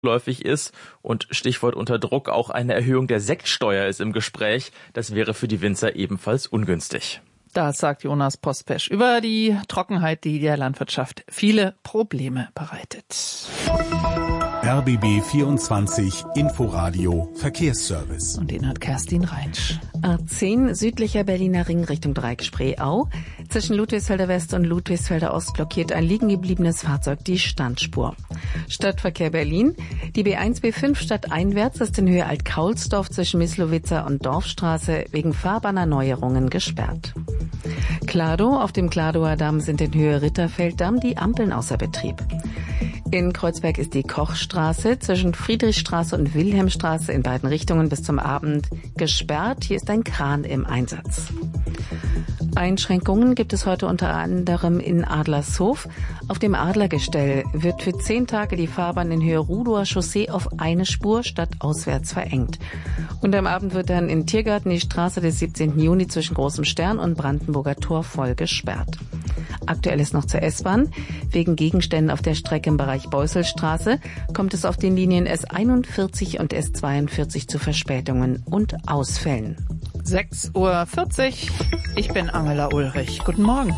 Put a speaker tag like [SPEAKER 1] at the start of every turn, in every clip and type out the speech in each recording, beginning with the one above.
[SPEAKER 1] läufig ist und Stichwort unter Druck, auch eine Erhöhung der Sektsteuer ist im Gespräch. Das wäre für die Winzer ebenfalls ungünstig.
[SPEAKER 2] Das sagt Jonas Pospesch über die Trockenheit, die der Landwirtschaft viele Probleme bereitet.
[SPEAKER 3] RBB 24 Inforadio Verkehrsservice.
[SPEAKER 2] Und den hat Kerstin Reinsch.
[SPEAKER 4] A10 südlicher Berliner Ring Richtung Dreieck-Spree-Au. Zwischen Ludwigsfelder West und Ludwigsfelder Ost blockiert ein liegengebliebenes Fahrzeug die Standspur. Stadtverkehr Berlin. Die B1 B5 stadteinwärts ist in Höhe Alt-Kaulsdorf zwischen Mislowitzer und Dorfstraße wegen Fahrbahnerneuerungen gesperrt. Klado. Auf dem Kladower Damm sind in Höhe Ritterfelddamm die Ampeln außer Betrieb. In Kreuzberg ist die Kochstraße zwischen Friedrichstraße und Wilhelmstraße in beiden Richtungen bis zum Abend gesperrt. Hier ist ein Kran im Einsatz. Einschränkungen gibt es heute unter anderem in Adlershof. Auf dem Adlergestell wird für 10 Tage die Fahrbahn in Höhe Rudower Chaussee auf eine Spur stadtauswärts verengt. Und am Abend wird dann in Tiergarten die Straße des 17. Juni zwischen Großem Stern und Brandenburger Tor voll gesperrt. Aktuell ist noch zur S-Bahn. Wegen Gegenständen auf der Strecke im Bereich Beusselstraße kommt es auf den Linien S41 und S42 zu Verspätungen und Ausfällen.
[SPEAKER 2] 6:40 Uhr. Ich bin Angela Ulrich. Guten Morgen.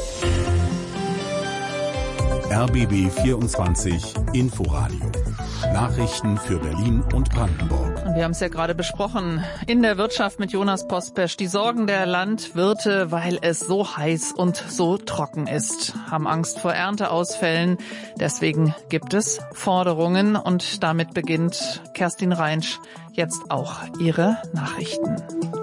[SPEAKER 3] RBB 24 Inforadio. Nachrichten für Berlin und Brandenburg.
[SPEAKER 2] Wir haben es ja gerade besprochen in der Wirtschaft mit Jonas Pospesch. Die Sorgen der Landwirte, weil es so heiß und so trocken ist, haben Angst vor Ernteausfällen. Deswegen gibt es Forderungen und damit beginnt Kerstin Reinsch jetzt auch ihre Nachrichten.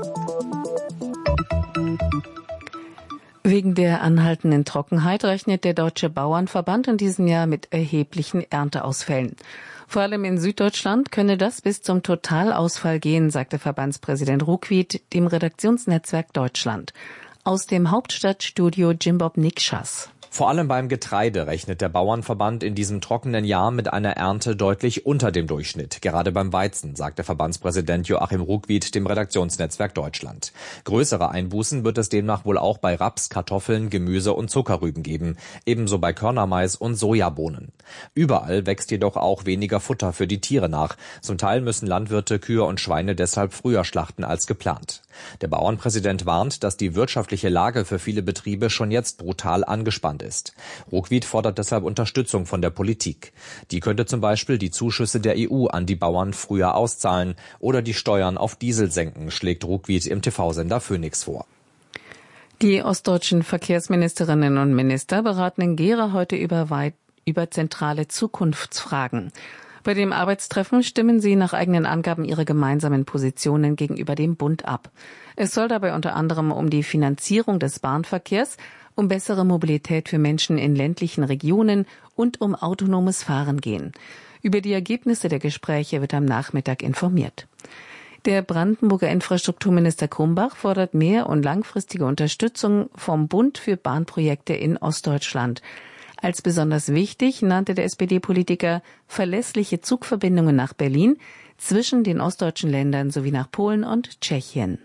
[SPEAKER 4] Wegen der anhaltenden Trockenheit rechnet der Deutsche Bauernverband in diesem Jahr mit erheblichen Ernteausfällen. Vor allem in Süddeutschland könne das bis zum Totalausfall gehen, sagte Verbandspräsident Ruckwied dem Redaktionsnetzwerk Deutschland. Aus dem Hauptstadtstudio Jimbob Nikschas.
[SPEAKER 5] Vor allem beim Getreide rechnet der Bauernverband in diesem trockenen Jahr mit einer Ernte deutlich unter dem Durchschnitt. Gerade beim Weizen, sagte Verbandspräsident Joachim Ruckwied dem Redaktionsnetzwerk Deutschland. Größere Einbußen wird es demnach wohl auch bei Raps, Kartoffeln, Gemüse und Zuckerrüben geben. Ebenso bei Körnermais und Sojabohnen. Überall wächst jedoch auch weniger Futter für die Tiere nach. Zum Teil müssen Landwirte Kühe und Schweine deshalb früher schlachten als geplant. Der Bauernpräsident warnt, dass die wirtschaftliche Lage für viele Betriebe schon jetzt brutal angespannt ist. Ruckwied fordert deshalb Unterstützung von der Politik. Die könnte zum Beispiel die Zuschüsse der EU an die Bauern früher auszahlen oder die Steuern auf Diesel senken, schlägt Ruckwied im TV-Sender Phoenix vor.
[SPEAKER 4] Die ostdeutschen Verkehrsministerinnen und Minister beraten in Gera heute über zentrale Zukunftsfragen. Bei dem Arbeitstreffen stimmen sie nach eigenen Angaben ihre gemeinsamen Positionen gegenüber dem Bund ab. Es soll dabei unter anderem um die Finanzierung des Bahnverkehrs, um bessere Mobilität für Menschen in ländlichen Regionen und um autonomes Fahren gehen. Über die Ergebnisse der Gespräche wird am Nachmittag informiert. Der Brandenburger Infrastrukturminister Krumbach fordert mehr und langfristige Unterstützung vom Bund für Bahnprojekte in Ostdeutschland. Als besonders wichtig nannte der SPD-Politiker verlässliche Zugverbindungen nach Berlin zwischen den ostdeutschen Ländern sowie nach Polen und Tschechien.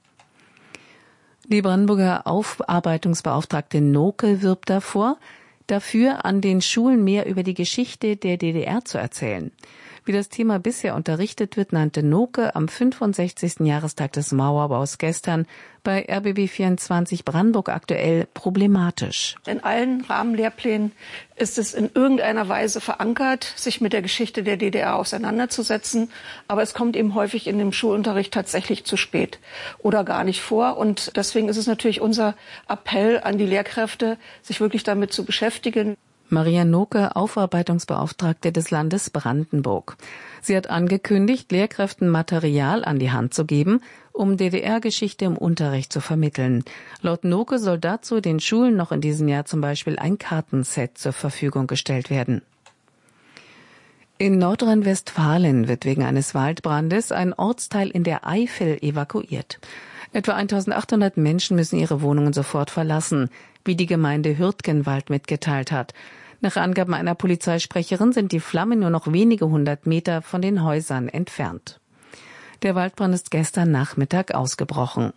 [SPEAKER 4] Die Brandenburger Aufarbeitungsbeauftragte Noke wirbt dafür an den Schulen mehr über die Geschichte der DDR zu erzählen. Wie das Thema bisher unterrichtet wird, nannte Noke am 65. Jahrestag des Mauerbaus gestern bei RBB 24 Brandenburg aktuell problematisch.
[SPEAKER 6] In allen Rahmenlehrplänen ist es in irgendeiner Weise verankert, sich mit der Geschichte der DDR auseinanderzusetzen. Aber es kommt eben häufig in dem Schulunterricht tatsächlich zu spät oder gar nicht vor. Und deswegen ist es natürlich unser Appell an die Lehrkräfte, sich wirklich damit zu beschäftigen.
[SPEAKER 4] Maria Noke, Aufarbeitungsbeauftragte des Landes Brandenburg. Sie hat angekündigt, Lehrkräften Material an die Hand zu geben, um DDR-Geschichte im Unterricht zu vermitteln. Laut Noke soll dazu den Schulen noch in diesem Jahr zum Beispiel ein Kartenset zur Verfügung gestellt werden. In Nordrhein-Westfalen wird wegen eines Waldbrandes ein Ortsteil in der Eifel evakuiert. Etwa 1800 Menschen müssen ihre Wohnungen sofort verlassen, wie die Gemeinde Hürtgenwald mitgeteilt hat. Nach Angaben einer Polizeisprecherin sind die Flammen nur noch wenige 100 Meter von den Häusern entfernt. Der Waldbrand ist gestern Nachmittag ausgebrochen.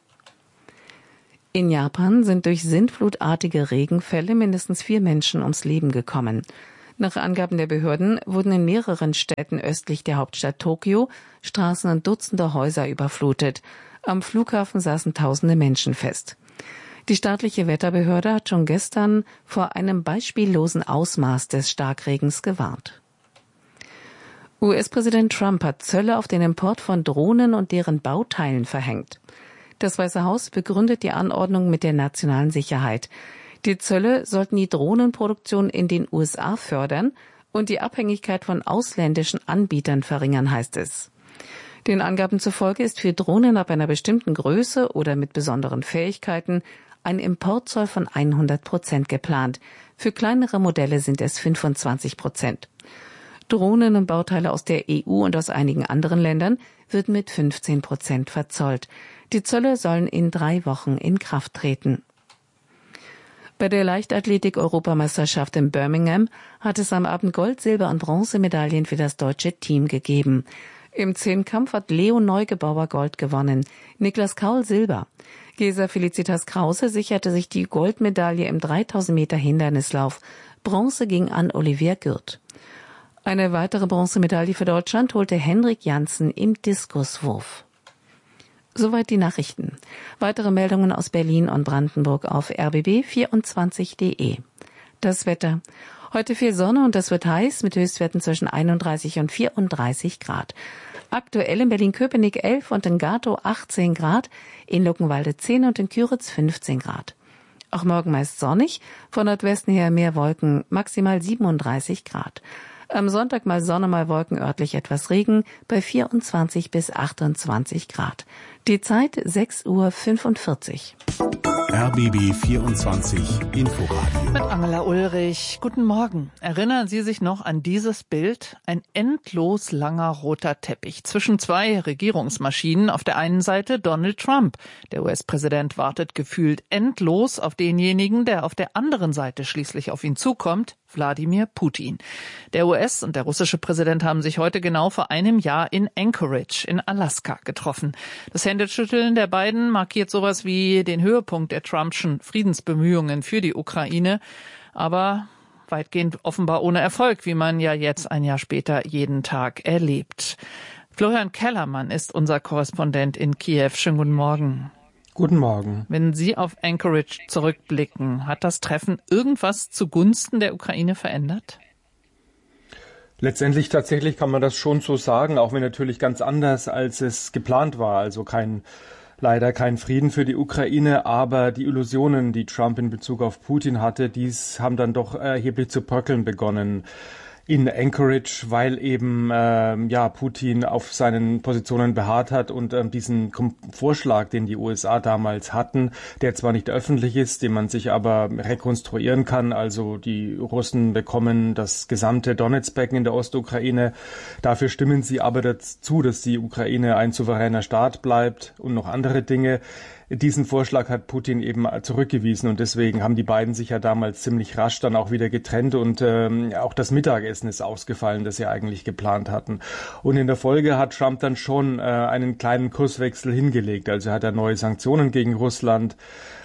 [SPEAKER 4] In Japan sind durch sintflutartige Regenfälle mindestens 4 Menschen ums Leben gekommen. Nach Angaben der Behörden wurden in mehreren Städten östlich der Hauptstadt Tokio Straßen und Dutzende Häuser überflutet. Am Flughafen saßen tausende Menschen fest. Die staatliche Wetterbehörde hat schon gestern vor einem beispiellosen Ausmaß des Starkregens gewarnt. US-Präsident Trump hat Zölle auf den Import von Drohnen und deren Bauteilen verhängt. Das Weiße Haus begründet die Anordnung mit der nationalen Sicherheit. Die Zölle sollten die Drohnenproduktion in den USA fördern und die Abhängigkeit von ausländischen Anbietern verringern, heißt es. Den Angaben zufolge ist für Drohnen ab einer bestimmten Größe oder mit besonderen Fähigkeiten ein Importzoll von 100% geplant. Für kleinere Modelle sind es 25%. Drohnen und Bauteile aus der EU und aus einigen anderen Ländern wird mit 15% verzollt. Die Zölle sollen in 3 Wochen in Kraft treten. Bei der Leichtathletik-Europameisterschaft in Birmingham hat es am Abend Gold-, Silber- und Bronzemedaillen für das deutsche Team gegeben. Im Zehnkampf hat Leo Neugebauer Gold gewonnen, Niklas Kaul Silber. Gesa Felicitas Krause sicherte sich die Goldmedaille im 3000 Meter Hindernislauf. Bronze ging an Olivier Gürt. Eine weitere Bronzemedaille für Deutschland holte Henrik Janssen im Diskuswurf. Soweit die Nachrichten. Weitere Meldungen aus Berlin und Brandenburg auf rbb24.de. Das Wetter. Heute viel Sonne und es wird heiß mit Höchstwerten zwischen 31 und 34 Grad. Aktuell in Berlin-Köpenick 11 und in Gatow 18 Grad, in Luckenwalde 10 und in Küritz 15 Grad. Auch morgen meist sonnig, von Nordwesten her mehr Wolken, maximal 37 Grad. Am Sonntag mal Sonne, mal Wolken, örtlich etwas Regen, bei 24 bis 28 Grad. Die Zeit 6:45 Uhr.
[SPEAKER 3] RBB 24 Inforadio.
[SPEAKER 2] Mit Angela Ulrich. Guten Morgen. Erinnern Sie sich noch an dieses Bild? Ein endlos langer roter Teppich zwischen 2 Regierungsmaschinen. Auf der einen Seite Donald Trump. Der US-Präsident wartet gefühlt endlos auf denjenigen, der auf der anderen Seite schließlich auf ihn zukommt, Wladimir Putin. Der US- und der russische Präsident haben sich heute genau vor einem Jahr in Anchorage in Alaska getroffen. Das Händeschütteln der beiden markiert sowas wie den Höhepunkt der Trumpschen Friedensbemühungen für die Ukraine, aber weitgehend offenbar ohne Erfolg, wie man ja jetzt ein Jahr später jeden Tag erlebt. Florian Kellermann ist unser Korrespondent in Kiew. Schönen guten Morgen.
[SPEAKER 7] Guten Morgen.
[SPEAKER 2] Wenn Sie auf Anchorage zurückblicken, hat das Treffen irgendwas zugunsten der Ukraine verändert?
[SPEAKER 7] Letztendlich tatsächlich kann man das schon so sagen, auch wenn natürlich ganz anders, als es geplant war. Also leider kein Frieden für die Ukraine, aber die Illusionen, die Trump in Bezug auf Putin hatte, haben dann doch erheblich zu bröckeln begonnen in Anchorage, weil eben Putin auf seinen Positionen beharrt hat und diesen Vorschlag, den die USA damals hatten, der zwar nicht öffentlich ist, den man sich aber rekonstruieren kann, also die Russen bekommen das gesamte Donetsbecken in der Ostukraine, dafür stimmen sie aber dazu, dass die Ukraine ein souveräner Staat bleibt und noch andere Dinge. Diesen Vorschlag hat Putin eben zurückgewiesen und deswegen haben die beiden sich ja damals ziemlich rasch dann auch wieder getrennt und auch das Mittagessen ist ausgefallen, das sie eigentlich geplant hatten. Und in der Folge hat Trump dann schon einen kleinen Kurswechsel hingelegt. Also hat er neue Sanktionen gegen Russland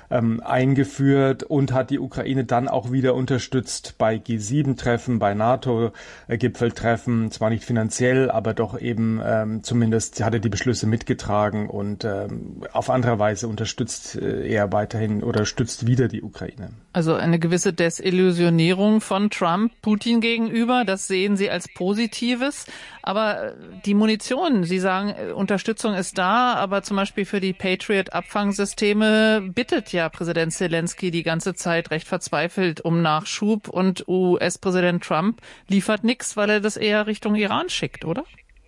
[SPEAKER 7] eingeführt und hat die Ukraine dann auch wieder unterstützt bei G7-Treffen, bei NATO-Gipfeltreffen, zwar nicht finanziell, aber doch eben zumindest hat er die Beschlüsse mitgetragen und auf andere Weise unterstützt er weiterhin oder stützt wieder die Ukraine.
[SPEAKER 2] Also eine gewisse Desillusionierung von Trump Putin gegenüber, das sehen Sie als Positives. Aber die Munition, Sie sagen, Unterstützung ist da, aber zum Beispiel für die Patriot-Abfangsysteme bittet ja Präsident Zelensky die ganze Zeit recht verzweifelt um Nachschub und US-Präsident Trump liefert nichts, weil er das eher Richtung Iran schickt, oder?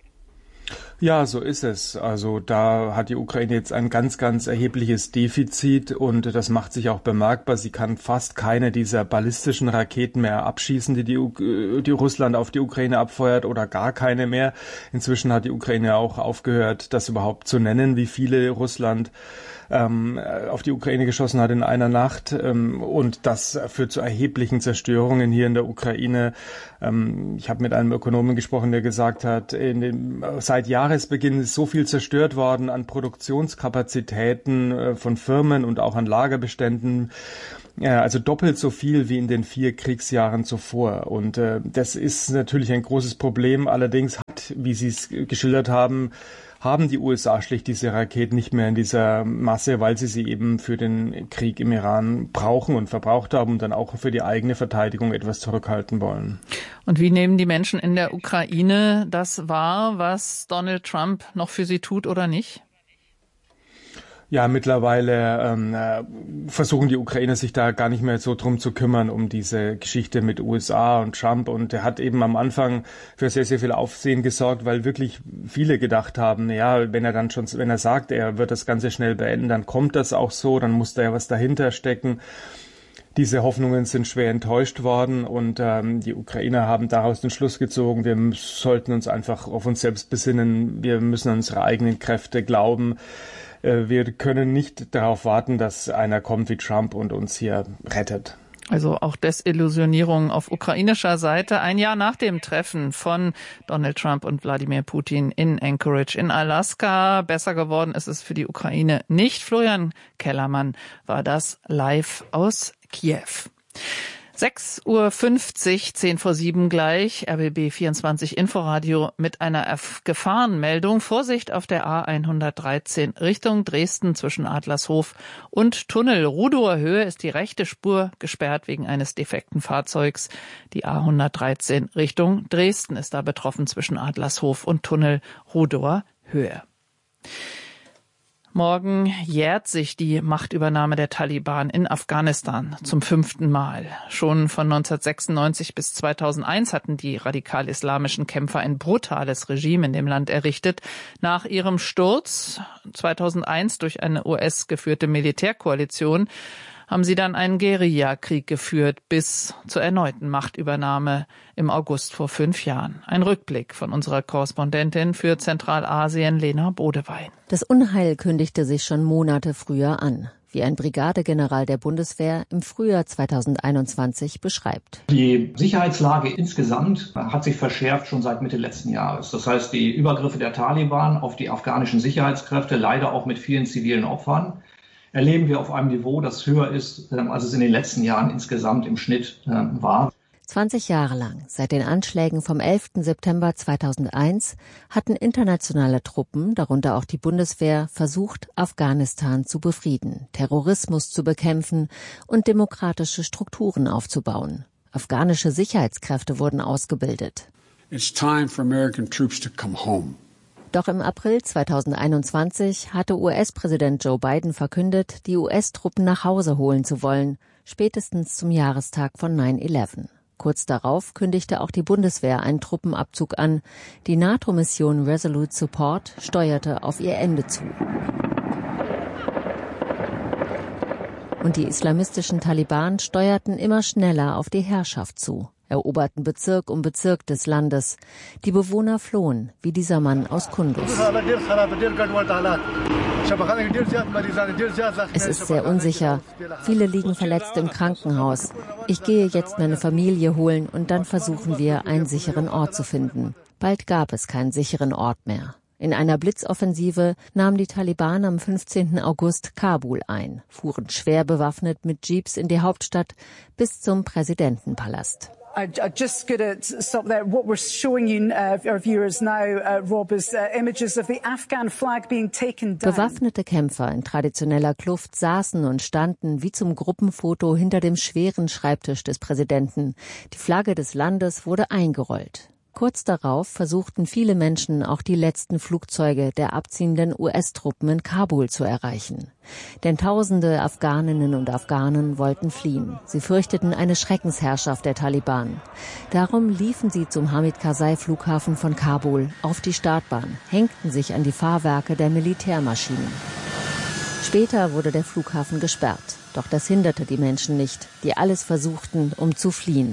[SPEAKER 7] Ja, so ist es. Also da hat die Ukraine jetzt ein ganz, ganz erhebliches Defizit und das macht sich auch bemerkbar. Sie kann fast keine dieser ballistischen Raketen mehr abschießen, die Russland auf die Ukraine abfeuert oder gar keine mehr. Inzwischen hat die Ukraine auch aufgehört, das überhaupt zu nennen, wie viele Russland auf die Ukraine geschossen hat in einer Nacht. Und das führt zu erheblichen Zerstörungen hier in der Ukraine. Ich habe mit einem Ökonomen gesprochen, der gesagt hat, seit Jahresbeginn ist so viel zerstört worden an Produktionskapazitäten von Firmen und auch an Lagerbeständen. Also doppelt so viel wie in den 4 Kriegsjahren zuvor. Und das ist natürlich ein großes Problem. Allerdings wie Sie es geschildert haben die USA schlicht diese Raketen nicht mehr in dieser Masse, weil sie eben für den Krieg im Iran brauchen und verbraucht haben und dann auch für die eigene Verteidigung etwas zurückhalten wollen.
[SPEAKER 2] Und wie nehmen die Menschen in der Ukraine das wahr, was Donald Trump noch für sie tut oder nicht?
[SPEAKER 7] Ja, mittlerweile versuchen die Ukrainer sich da gar nicht mehr so drum zu kümmern, um diese Geschichte mit USA und Trump. Und er hat eben am Anfang für sehr, sehr viel Aufsehen gesorgt, weil wirklich viele gedacht haben, ja, wenn er sagt, er wird das Ganze schnell beenden, dann kommt das auch so, dann muss da ja was dahinter stecken. Diese Hoffnungen sind schwer enttäuscht worden und die Ukrainer haben daraus den Schluss gezogen, wir sollten uns einfach auf uns selbst besinnen, wir müssen an unsere eigenen Kräfte glauben. Wir können nicht darauf warten, dass einer kommt wie Trump und uns hier rettet.
[SPEAKER 2] Also auch Desillusionierung auf ukrainischer Seite. Ein Jahr nach dem Treffen von Donald Trump und Wladimir Putin in Anchorage in Alaska. Besser geworden ist es für die Ukraine nicht. Florian Kellermann war das live aus Kiew. 6:50 Uhr, 10:07 gleich, RBB 24 Inforadio mit einer Gefahrenmeldung. Vorsicht auf der A113 Richtung Dresden zwischen Adlershof und Tunnel. Rudower Höhe ist die rechte Spur gesperrt wegen eines defekten Fahrzeugs. Die A113 Richtung Dresden ist da betroffen zwischen Adlershof und Tunnel Rudower Höhe. Morgen jährt sich die Machtübernahme der Taliban in Afghanistan zum 5. Mal. Schon von 1996 bis 2001 hatten die radikal-islamischen Kämpfer ein brutales Regime in dem Land errichtet. Nach ihrem Sturz 2001 durch eine US-geführte Militärkoalition haben sie dann einen Guerillakrieg geführt bis zur erneuten Machtübernahme im August vor 5 Jahren. Ein Rückblick von unserer Korrespondentin für Zentralasien, Lena Bodewein.
[SPEAKER 8] Das Unheil kündigte sich schon Monate früher an, wie ein Brigadegeneral der Bundeswehr im Frühjahr 2021 beschreibt.
[SPEAKER 9] Die Sicherheitslage insgesamt hat sich verschärft schon seit Mitte letzten Jahres. Das heißt, die Übergriffe der Taliban auf die afghanischen Sicherheitskräfte, leider auch mit vielen zivilen Opfern, erleben wir auf einem Niveau, das höher ist, als es in den letzten Jahren insgesamt im Schnitt war.
[SPEAKER 8] 20 Jahre lang, seit den Anschlägen vom 11. September 2001, hatten internationale Truppen, darunter auch die Bundeswehr, versucht, Afghanistan zu befrieden, Terrorismus zu bekämpfen und demokratische Strukturen aufzubauen. Afghanische Sicherheitskräfte wurden ausgebildet.
[SPEAKER 10] It's time for American troops to come home.
[SPEAKER 8] Doch im April 2021 hatte US-Präsident Joe Biden verkündet, die US-Truppen nach Hause holen zu wollen, spätestens zum Jahrestag von 9/11. Kurz darauf kündigte auch die Bundeswehr einen Truppenabzug an. Die NATO-Mission Resolute Support steuerte auf ihr Ende zu. Und die islamistischen Taliban steuerten immer schneller auf die Herrschaft zu, eroberten Bezirk um Bezirk des Landes. Die Bewohner flohen, wie dieser Mann aus Kunduz. Es ist sehr unsicher. Viele liegen verletzt im Krankenhaus. Ich gehe jetzt meine Familie holen und dann versuchen wir, einen sicheren Ort zu finden. Bald gab es keinen sicheren Ort mehr. In einer Blitzoffensive nahmen die Taliban am 15. August Kabul ein, fuhren schwer bewaffnet mit Jeeps in die Hauptstadt bis zum Präsidentenpalast.
[SPEAKER 11] I just gotta stop there. What we're showing you, our viewers now, Rob, is images of the Afghan flag being taken down.
[SPEAKER 8] Bewaffnete Kämpfer in traditioneller Kluft saßen und standen wie zum Gruppenfoto hinter dem schweren Schreibtisch des Präsidenten. Die Flagge des Landes wurde eingerollt. Kurz darauf versuchten viele Menschen, auch die letzten Flugzeuge der abziehenden US-Truppen in Kabul zu erreichen. Denn tausende Afghaninnen und Afghanen wollten fliehen. Sie fürchteten eine Schreckensherrschaft der Taliban. Darum liefen sie zum Hamid-Karzai-Flughafen von Kabul auf die Startbahn, hängten sich an die Fahrwerke der Militärmaschinen. Später wurde der Flughafen gesperrt. Doch das hinderte die Menschen nicht, die alles versuchten, um zu fliehen.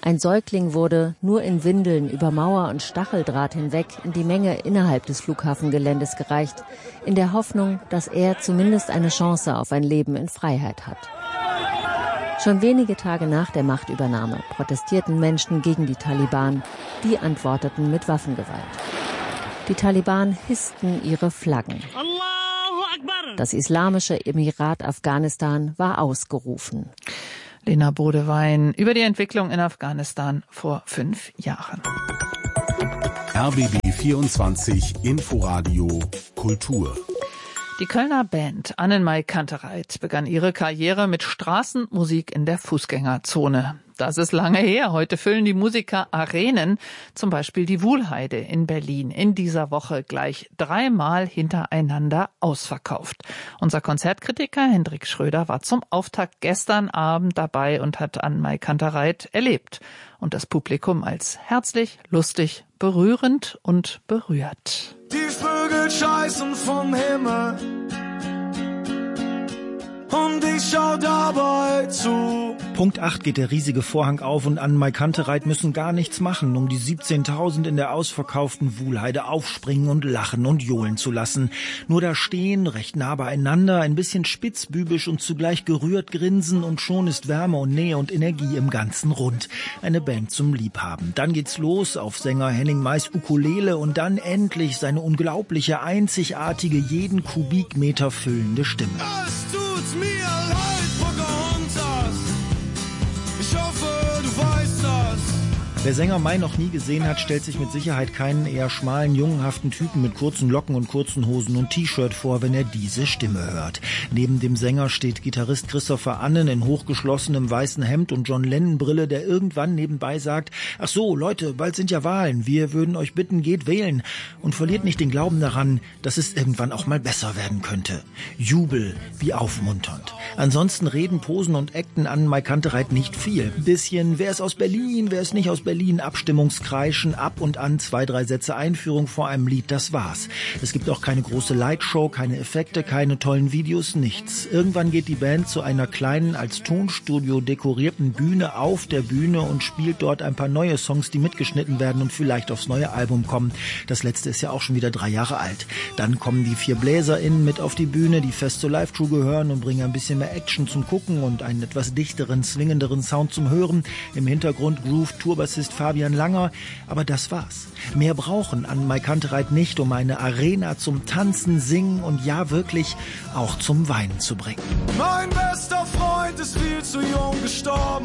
[SPEAKER 8] Ein Säugling wurde nur in Windeln über Mauer und Stacheldraht hinweg in die Menge innerhalb des Flughafengeländes gereicht, in der Hoffnung, dass er zumindest eine Chance auf ein Leben in Freiheit hat. Schon wenige Tage nach der Machtübernahme protestierten Menschen gegen die Taliban. Die antworteten mit Waffengewalt. Die Taliban hissten ihre Flaggen. Das Islamische Emirat Afghanistan war ausgerufen.
[SPEAKER 2] Lena Bodewein über die Entwicklung in Afghanistan vor 5 Jahren.
[SPEAKER 3] RBB 24 Inforadio Kultur.
[SPEAKER 2] Die Kölner Band Annenmai Kantereit begann ihre Karriere mit Straßenmusik in der Fußgängerzone. Das ist lange her. Heute füllen die Musiker Arenen, zum Beispiel die Wuhlheide in Berlin, in dieser Woche gleich 3-mal hintereinander ausverkauft. Unser Konzertkritiker Hendrik Schröder war zum Auftakt gestern Abend dabei und hat Annenmai Kantereit erlebt. Und das Publikum als herzlich, lustig, berührend und berührt.
[SPEAKER 12] Die Vögel scheißen vom Himmel und ich schau dabei zu.
[SPEAKER 13] Punkt 8 geht der riesige Vorhang auf und Annenmai Kantereit müssen gar nichts machen, um die 17.000 in der ausverkauften Wuhlheide aufspringen und lachen und johlen zu lassen. Nur da stehen, recht nah beieinander, ein bisschen spitzbübisch und zugleich gerührt grinsen und schon ist Wärme und Nähe und Energie im ganzen Rund. Eine Band zum Liebhaben. Dann geht's los auf Sänger Henning Mays Ukulele und dann endlich seine unglaubliche, einzigartige, jeden Kubikmeter füllende Stimme.
[SPEAKER 12] Mir leid, Pocahontas. Ich hoffe, du weißt das.
[SPEAKER 13] Wer Sänger May noch nie gesehen hat, stellt sich mit Sicherheit keinen eher schmalen, jungenhaften Typen mit kurzen Locken und kurzen Hosen und T-Shirt vor, wenn er diese Stimme hört. Neben dem Sänger steht Gitarrist Christopher Annen in hochgeschlossenem weißen Hemd und John Lennon-Brille, der irgendwann nebenbei sagt, ach so, Leute, bald sind ja Wahlen, wir würden euch bitten, geht wählen. Und verliert nicht den Glauben daran, dass es irgendwann auch mal besser werden könnte. Jubel, wie aufmunternd. Ansonsten reden, posen und acten Annenmai Kantereit nicht viel. Ein bisschen, wer ist aus Berlin, wer ist nicht aus Berlin, Abstimmungskreischen, ab und an 2-3 Sätze Einführung vor einem Lied, das war's. Es gibt auch keine große Lightshow, keine Effekte, keine tollen Videos, nichts. Irgendwann geht die Band zu einer kleinen, als Tonstudio dekorierten Bühne auf der Bühne und spielt dort ein paar neue Songs, die mitgeschnitten werden und vielleicht aufs neue Album kommen. Das letzte ist ja auch schon wieder 3 Jahre alt. Dann kommen die 4 BläserInnen mit auf die Bühne, die fest zur Live-Crew gehören und bringen ein bisschen mehr Action zum Gucken und einen etwas dichteren, swingenderen Sound zum Hören. Im Hintergrund Groove Tourbassist Fabian Langer, aber das war's. Mehr brauchen Annenmai Kantereit nicht, um eine Arena zum Tanzen, Singen und ja wirklich auch zum Weinen zu bringen.
[SPEAKER 12] Mein bester Freund ist viel zu jung gestorben.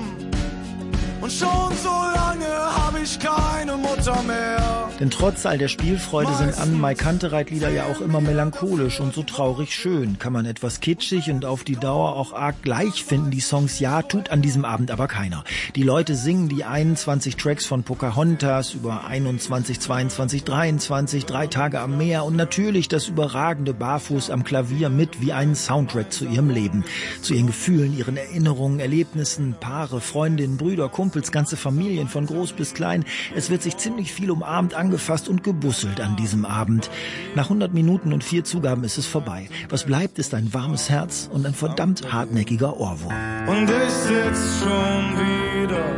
[SPEAKER 12] Und schon so lange habe ich keine Mutter mehr.
[SPEAKER 13] Denn trotz all der Spielfreude sind Annenmai Kantereit-Lieder ja auch immer melancholisch und so traurig schön. Kann man etwas kitschig und auf die Dauer auch arg gleich finden, die Songs, ja, tut an diesem Abend aber keiner. Die Leute singen die 21 Tracks von Pocahontas über 21, 22, 23, 3 Tage am Meer und natürlich das überragende Barfuß am Klavier mit wie einen Soundtrack zu ihrem Leben. Zu ihren Gefühlen, ihren Erinnerungen, Erlebnissen, Paare, Freundinnen, Brüder, Kumpels, ganze Familien von groß bis klein. Es wird sich ziemlich viel umarmt, angefasst und gebusselt an diesem Abend. Nach 100 Minuten und 4 Zugaben ist es vorbei. Was bleibt, ist ein warmes Herz und ein verdammt hartnäckiger Ohrwurm.
[SPEAKER 12] Und ich sitz schon wieder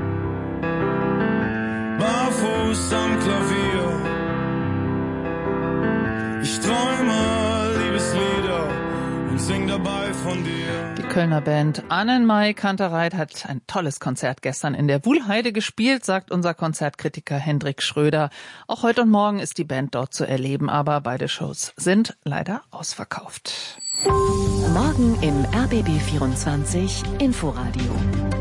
[SPEAKER 12] barfuß am Klavier. Ich träume Liebeslieder und sing dabei von dir.
[SPEAKER 2] Die Kölner Band Annenmai Kantereit hat ein tolles Konzert gestern in der Wuhlheide gespielt, sagt unser Konzertkritiker Hendrik Schröder. Auch heute und morgen ist die Band dort zu erleben, aber beide Shows sind leider ausverkauft.
[SPEAKER 14] Morgen im RBB 24 Inforadio.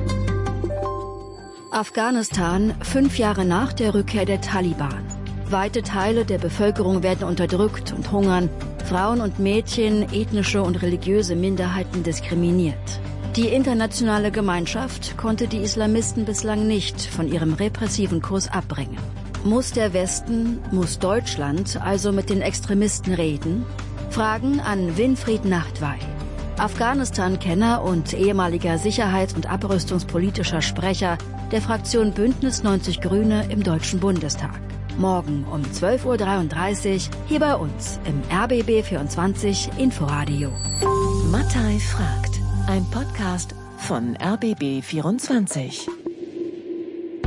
[SPEAKER 15] Afghanistan, 5 Jahre nach der Rückkehr der Taliban. Weite Teile der Bevölkerung werden unterdrückt und hungern. Frauen und Mädchen, ethnische und religiöse Minderheiten diskriminiert. Die internationale Gemeinschaft konnte die Islamisten bislang nicht von ihrem repressiven Kurs abbringen. Muss der Westen, muss Deutschland also mit den Extremisten reden? Fragen an Winfried Nachtwey, Afghanistan-Kenner und ehemaliger Sicherheits- und abrüstungspolitischer Sprecher der Fraktion Bündnis 90 Grüne im Deutschen Bundestag. Morgen um 12.33 Uhr hier bei uns im RBB 24 Inforadio.
[SPEAKER 14] Mattei fragt, ein Podcast von RBB 24.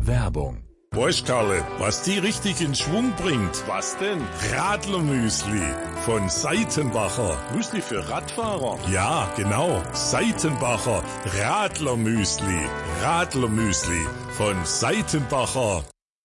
[SPEAKER 3] Werbung.
[SPEAKER 16] Weißt Karle, was die richtig in Schwung bringt? Was denn? Radlermüsli von Seitenbacher. Müsli für Radfahrer? Ja, genau. Seitenbacher Radlermüsli. Radlermüsli von Seitenbacher.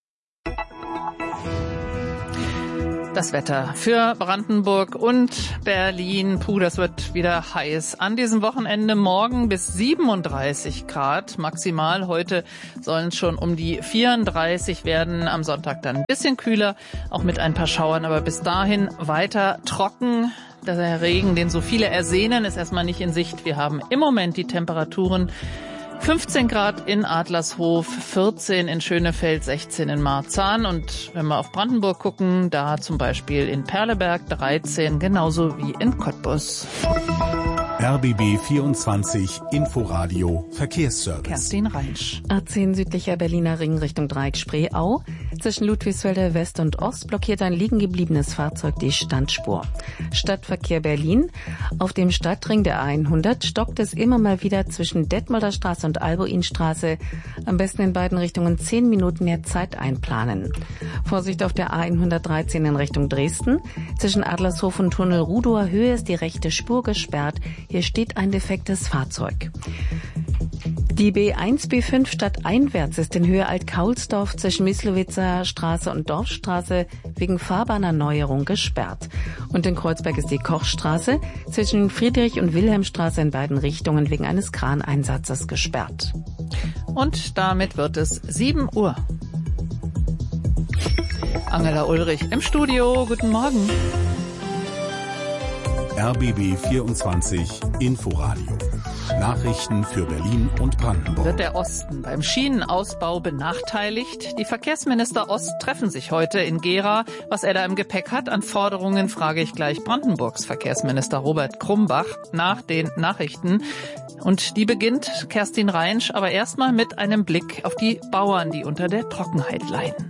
[SPEAKER 2] Das Wetter für Brandenburg und Berlin. Das wird wieder heiß. An diesem Wochenende morgen bis 37 Grad maximal. Heute sollen es schon um die 34 werden. Am Sonntag dann ein bisschen kühler, auch mit ein paar Schauern. Aber bis dahin weiter trocken. Der Regen, den so viele ersehnen, ist erstmal nicht in Sicht. Wir haben im Moment die Temperaturen 15 Grad in Adlershof, 14 in Schönefeld, 16 in Marzahn. Und wenn wir auf Brandenburg gucken, da zum Beispiel in Perleberg 13, genauso wie in Cottbus.
[SPEAKER 3] RBB 24 Inforadio Verkehrsservice.
[SPEAKER 2] Kerstin Reinsch.
[SPEAKER 4] A10 südlicher Berliner Ring Richtung Dreieck Spreeau. Zwischen Ludwigsfelde West und Ost blockiert ein liegen gebliebenes Fahrzeug die Standspur. Stadtverkehr Berlin. Auf dem Stadtring der A100 stockt es immer mal wieder zwischen Detmolder Straße und Albuinstraße. Am besten in beiden Richtungen 10 Minuten mehr Zeit einplanen. Vorsicht auf der A113 in Richtung Dresden. Zwischen Adlershof und Tunnel Rudower Höhe ist die rechte Spur gesperrt. Hier steht ein defektes Fahrzeug. Die B1, B5 stadteinwärts ist in Höhe Alt-Kaulsdorf zwischen Mislowitzer Straße und Dorfstraße wegen Fahrbahnerneuerung gesperrt. Und in Kreuzberg ist die Kochstraße zwischen Friedrich- und Wilhelmstraße in beiden Richtungen wegen eines Kraneinsatzes gesperrt.
[SPEAKER 2] Und damit wird es 7 Uhr. Angela Ulrich im Studio. Guten Morgen.
[SPEAKER 3] RBB 24 Inforadio. Nachrichten für Berlin und Brandenburg.
[SPEAKER 2] Wird der Osten beim Schienenausbau benachteiligt? Die Verkehrsminister Ost treffen sich heute in Gera. Was er da im Gepäck hat an Forderungen, frage ich gleich Brandenburgs Verkehrsminister Robert Krumbach nach den Nachrichten. Und die beginnt Kerstin Reinsch, aber erstmal mit einem Blick auf die Bauern, die unter der Trockenheit leiden.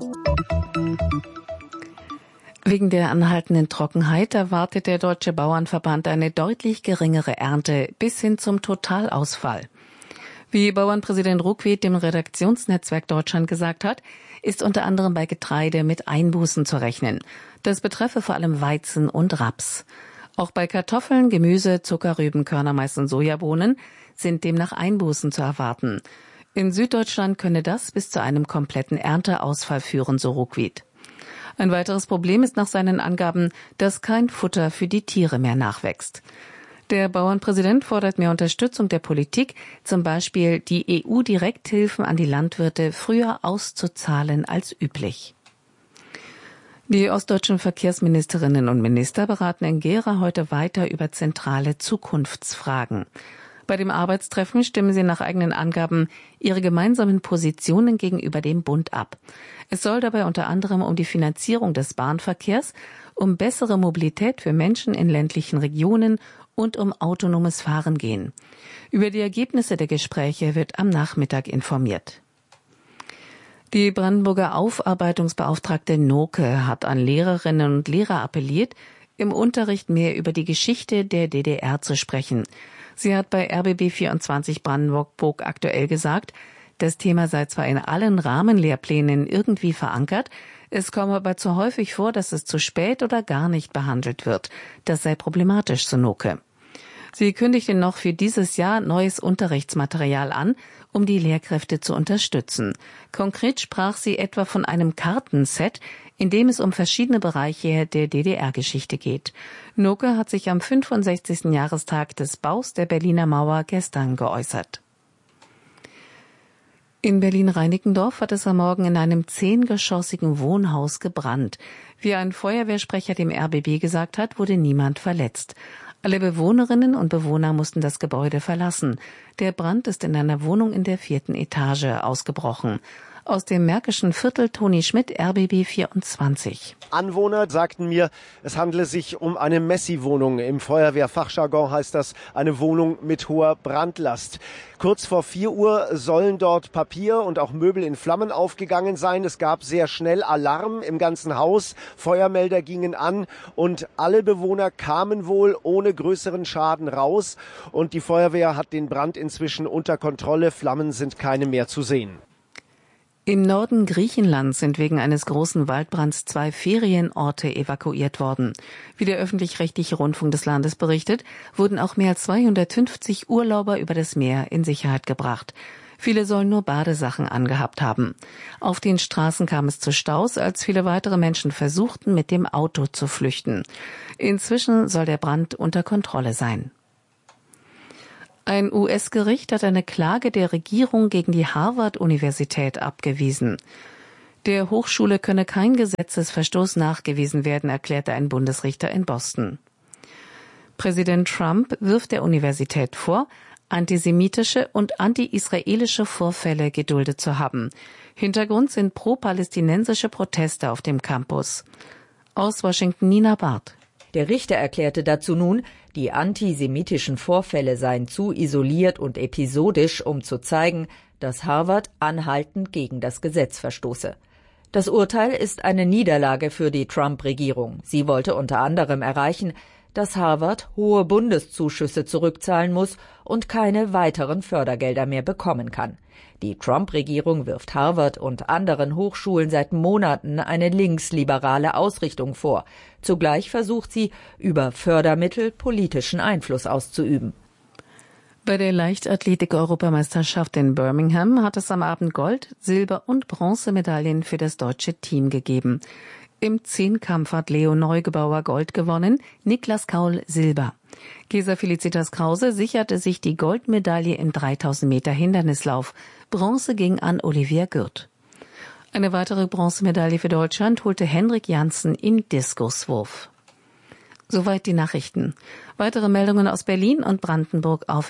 [SPEAKER 4] Wegen der anhaltenden Trockenheit erwartet der Deutsche Bauernverband eine deutlich geringere Ernte bis hin zum Totalausfall. Wie Bauernpräsident Ruckwied dem Redaktionsnetzwerk Deutschland gesagt hat, ist unter anderem bei Getreide mit Einbußen zu rechnen. Das betreffe vor allem Weizen und Raps. Auch bei Kartoffeln, Gemüse, Zuckerrüben, Körnermais und Sojabohnen sind demnach Einbußen zu erwarten. In Süddeutschland könne das bis zu einem kompletten Ernteausfall führen, so Ruckwied. Ein weiteres Problem ist nach seinen Angaben, dass kein Futter für die Tiere mehr nachwächst. Der Bauernpräsident fordert mehr Unterstützung der Politik, zum Beispiel die EU-Direkthilfen an die Landwirte früher auszuzahlen als üblich. Die ostdeutschen Verkehrsministerinnen und Minister beraten in Gera heute weiter über zentrale Zukunftsfragen. Bei dem Arbeitstreffen stimmen sie nach eigenen Angaben ihre gemeinsamen Positionen gegenüber dem Bund ab. Es soll dabei unter anderem um die Finanzierung des Bahnverkehrs, um bessere Mobilität für Menschen in ländlichen Regionen und um autonomes Fahren gehen. Über die Ergebnisse der Gespräche wird am Nachmittag informiert. Die Brandenburger Aufarbeitungsbeauftragte Noke hat an Lehrerinnen und Lehrer appelliert, im Unterricht mehr über die Geschichte der DDR zu sprechen. Sie hat bei RBB 24 Brandenburg aktuell gesagt, das Thema sei zwar in allen Rahmenlehrplänen irgendwie verankert, es komme aber zu häufig vor, dass es zu spät oder gar nicht behandelt wird. Das sei problematisch, so Noke. Sie kündigte noch für dieses Jahr neues Unterrichtsmaterial an, um die Lehrkräfte zu unterstützen. Konkret sprach sie etwa von einem Kartenset, in dem es um verschiedene Bereiche der DDR-Geschichte geht. Noke hat sich am 65. Jahrestag des Baus der Berliner Mauer gestern geäußert. In Berlin-Reinickendorf hat es am Morgen in einem 10-geschossigen Wohnhaus gebrannt. Wie ein Feuerwehrsprecher dem RBB gesagt hat, wurde niemand verletzt. Alle Bewohnerinnen und Bewohner mussten das Gebäude verlassen. Der Brand ist in einer Wohnung in der 4. Etage ausgebrochen. Aus dem märkischen Viertel Toni Schmidt, RBB 24.
[SPEAKER 17] Anwohner sagten mir, es handele sich um eine Messi-Wohnung. Im Feuerwehrfachjargon heißt das eine Wohnung mit hoher Brandlast. Kurz vor 4 Uhr sollen dort Papier und auch Möbel in Flammen aufgegangen sein. Es gab sehr schnell Alarm im ganzen Haus. Feuermelder gingen an und alle Bewohner kamen wohl ohne größeren Schaden raus. Und die Feuerwehr hat den Brand inzwischen unter Kontrolle. Flammen sind keine mehr zu sehen.
[SPEAKER 4] Im Norden Griechenlands sind wegen eines großen Waldbrands 2 Ferienorte evakuiert worden. Wie der öffentlich-rechtliche Rundfunk des Landes berichtet, wurden auch mehr als 250 Urlauber über das Meer in Sicherheit gebracht. Viele sollen nur Badesachen angehabt haben. Auf den Straßen kam es zu Staus, als viele weitere Menschen versuchten, mit dem Auto zu flüchten. Inzwischen soll der Brand unter Kontrolle sein. Ein US-Gericht hat eine Klage der Regierung gegen die Harvard-Universität abgewiesen. Der Hochschule könne kein Gesetzesverstoß nachgewiesen werden, erklärte ein Bundesrichter in Boston. Präsident Trump wirft der Universität vor, antisemitische und anti-israelische Vorfälle geduldet zu haben. Hintergrund sind pro-palästinensische Proteste auf dem Campus. Aus Washington Nina Barth.
[SPEAKER 18] Der Richter erklärte dazu nun, die antisemitischen Vorfälle seien zu isoliert und episodisch, um zu zeigen, dass Harvard anhaltend gegen das Gesetz verstoße. Das Urteil ist eine Niederlage für die Trump-Regierung. Sie wollte unter anderem erreichen, dass Harvard hohe Bundeszuschüsse zurückzahlen muss und keine weiteren Fördergelder mehr bekommen kann. Die Trump-Regierung wirft Harvard und anderen Hochschulen seit Monaten eine linksliberale Ausrichtung vor. Zugleich versucht sie, über Fördermittel politischen Einfluss auszuüben.
[SPEAKER 4] Bei der Leichtathletik-Europameisterschaft in Birmingham hat es am Abend Gold-, Silber- und Bronzemedaillen für das deutsche Team gegeben. Im Zehnkampf hat Leo Neugebauer Gold gewonnen, Niklas Kaul Silber. Gesa Felicitas Krause sicherte sich die Goldmedaille im 3000 Meter Hindernislauf. Bronze ging an Olivia Gürt. Eine weitere Bronzemedaille für Deutschland holte Henrik Janssen im Diskuswurf. Soweit die Nachrichten. Weitere Meldungen aus Berlin und Brandenburg auf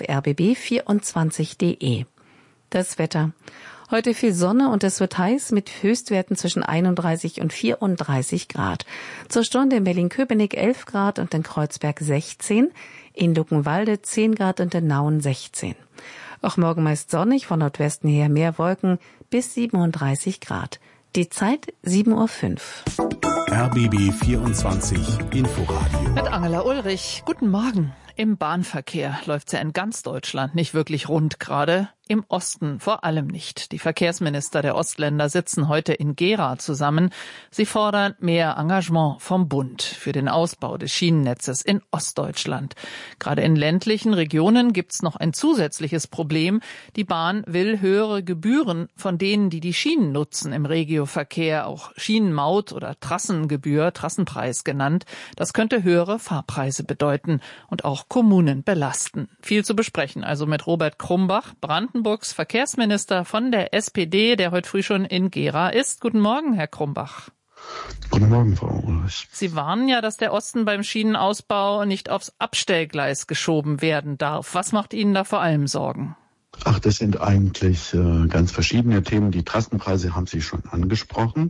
[SPEAKER 4] rbb24.de. Das Wetter. Heute viel Sonne und es wird heiß mit Höchstwerten zwischen 31 und 34 Grad. Zur Stunde in Berlin-Köpenick 11 Grad und in Kreuzberg 16, in Luckenwalde 10 Grad und in Nauen 16. Auch morgen meist sonnig, von Nordwesten her mehr Wolken bis 37 Grad. Die Zeit 7:05 Uhr.
[SPEAKER 3] RBB 24 Inforadio.
[SPEAKER 2] Mit Angela Ulrich. Guten Morgen. Im Bahnverkehr läuft's ja in ganz Deutschland nicht wirklich rund gerade. Im Osten vor allem nicht. Die Verkehrsminister der Ostländer sitzen heute in Gera zusammen. Sie fordern mehr Engagement vom Bund für den Ausbau des Schienennetzes in Ostdeutschland. Gerade in ländlichen Regionen gibt's noch ein zusätzliches Problem. Die Bahn will höhere Gebühren von denen, die die Schienen nutzen im Regioverkehr, auch Schienenmaut oder Trassengebühr, Trassenpreis genannt. Das könnte höhere Fahrpreise bedeuten und auch Kommunen belasten. Viel zu besprechen also mit Robert Krumbach, Brandenburgs Verkehrsminister von der SPD, der heute früh schon in Gera ist. Guten Morgen, Herr Krumbach.
[SPEAKER 19] Guten Morgen, Frau Ulrich.
[SPEAKER 2] Sie warnen ja, dass der Osten beim Schienenausbau nicht aufs Abstellgleis geschoben werden darf. Was macht Ihnen da vor allem Sorgen?
[SPEAKER 19] Ach, das sind eigentlich ganz verschiedene Themen. Die Trassenpreise haben Sie schon angesprochen.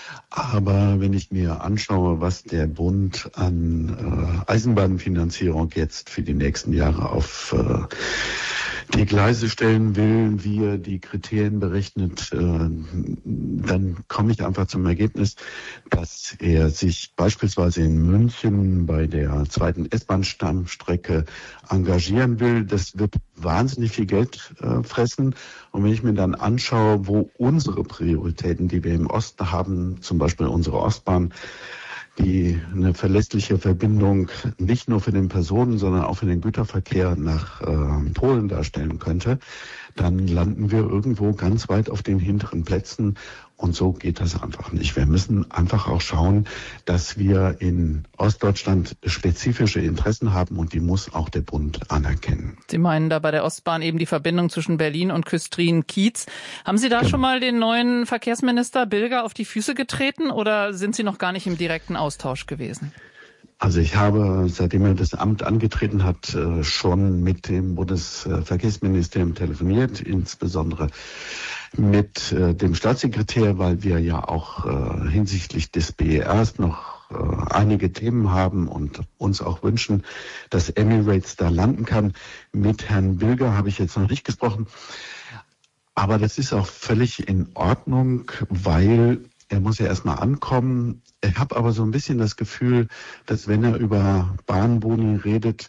[SPEAKER 19] Aber wenn ich mir anschaue, was der Bund an Eisenbahnfinanzierung jetzt für die nächsten Jahre auf die Gleise stellen will, wie er die Kriterien berechnet, dann komme ich einfach zum Ergebnis, dass er sich beispielsweise in München bei der zweiten S-Bahn-Stammstrecke engagieren will. Das wird wahnsinnig viel Geld fressen. Und wenn ich mir dann anschaue, wo unsere Prioritäten, die wir im Osten haben, zum Beispiel unsere Ostbahn, die eine verlässliche Verbindung nicht nur für den Personen, sondern auch für den Güterverkehr nach Polen darstellen könnte, dann landen wir irgendwo ganz weit auf den hinteren Plätzen. Und so geht das einfach nicht. Wir müssen einfach auch schauen, dass wir in Ostdeutschland spezifische Interessen haben und die muss auch der Bund anerkennen.
[SPEAKER 2] Sie meinen da bei der Ostbahn eben die Verbindung zwischen Berlin und Küstrin-Kiez. Haben Sie da schon mal den neuen Verkehrsminister Bilger auf die Füße getreten oder sind Sie noch gar nicht im direkten Austausch gewesen?
[SPEAKER 19] Also ich habe, seitdem er das Amt angetreten hat, schon mit dem Bundesverkehrsministerium telefoniert, insbesondere mit dem Staatssekretär, weil wir ja auch hinsichtlich des BERs noch einige Themen haben und uns auch wünschen, dass Emirates da landen kann. Mit Herrn Bilger habe ich jetzt noch nicht gesprochen, aber das ist auch völlig in Ordnung, weil er muss ja erstmal ankommen. Ich habe aber so ein bisschen das Gefühl, dass wenn er über Bahnboni redet,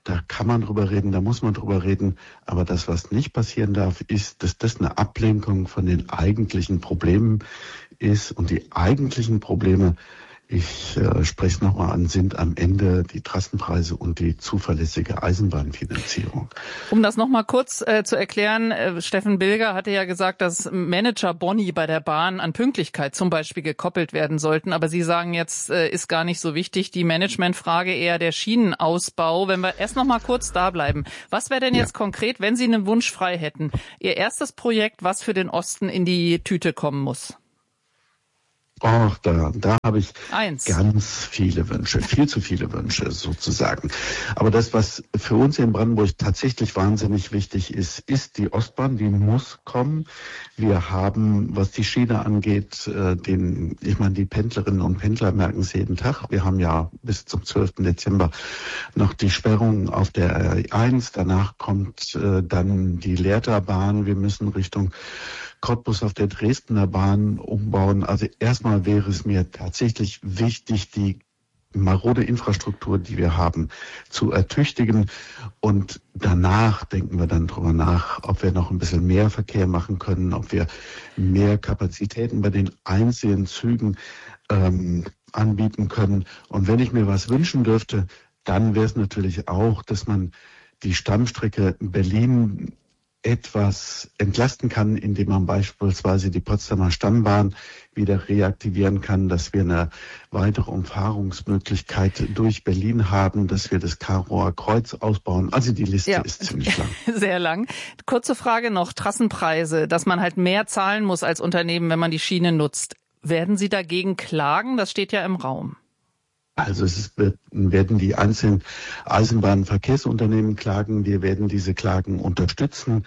[SPEAKER 19] Da kann man drüber reden, da muss man drüber reden. Aber das, was nicht passieren darf, ist, dass das eine Ablenkung von den eigentlichen Problemen ist. Und die eigentlichen Probleme, ich spreche es nochmal an, sind am Ende die Trassenpreise und die zuverlässige Eisenbahnfinanzierung.
[SPEAKER 2] Um das nochmal kurz zu erklären, Steffen Bilger hatte ja gesagt, dass Manager Boni bei der Bahn an Pünktlichkeit zum Beispiel gekoppelt werden sollten. Aber Sie sagen jetzt, ist gar nicht so wichtig, die Managementfrage eher der Schienenausbau. Wenn wir erst nochmal kurz da bleiben. Was wäre denn jetzt konkret, wenn Sie einen Wunsch frei hätten? Ihr erstes Projekt, was für den Osten in die Tüte kommen muss?
[SPEAKER 19] Ach, da habe ich ganz viele Wünsche, viel zu viele Wünsche sozusagen. Aber das, was für uns hier in Brandenburg tatsächlich wahnsinnig wichtig ist, ist die Ostbahn, die muss kommen. Wir haben, was die Schiene angeht, die Pendlerinnen und Pendler merken es jeden Tag. Wir haben ja bis zum 12. Dezember noch die Sperrung auf der R1. Danach kommt dann die Lehrterbahn. Wir müssen Richtung Cottbus auf der Dresdner Bahn umbauen. Also erstmal wäre es mir tatsächlich wichtig, die marode Infrastruktur, die wir haben, zu ertüchtigen. Und danach denken wir dann drüber nach, ob wir noch ein bisschen mehr Verkehr machen können, ob wir mehr Kapazitäten bei den einzelnen Zügen anbieten können. Und wenn ich mir was wünschen dürfte, dann wäre es natürlich auch, dass man die Stammstrecke Berlin etwas entlasten kann, indem man beispielsweise die Potsdamer Stammbahn wieder reaktivieren kann, dass wir eine weitere Umfahrungsmöglichkeit durch Berlin haben, dass wir das Karower Kreuz ausbauen. Also die Liste ist ziemlich lang.
[SPEAKER 2] Sehr lang. Kurze Frage noch, Trassenpreise, dass man halt mehr zahlen muss als Unternehmen, wenn man die Schiene nutzt. Werden Sie dagegen klagen? Das steht ja im Raum.
[SPEAKER 19] Also werden die einzelnen Eisenbahnverkehrsunternehmen klagen. Wir werden diese Klagen unterstützen.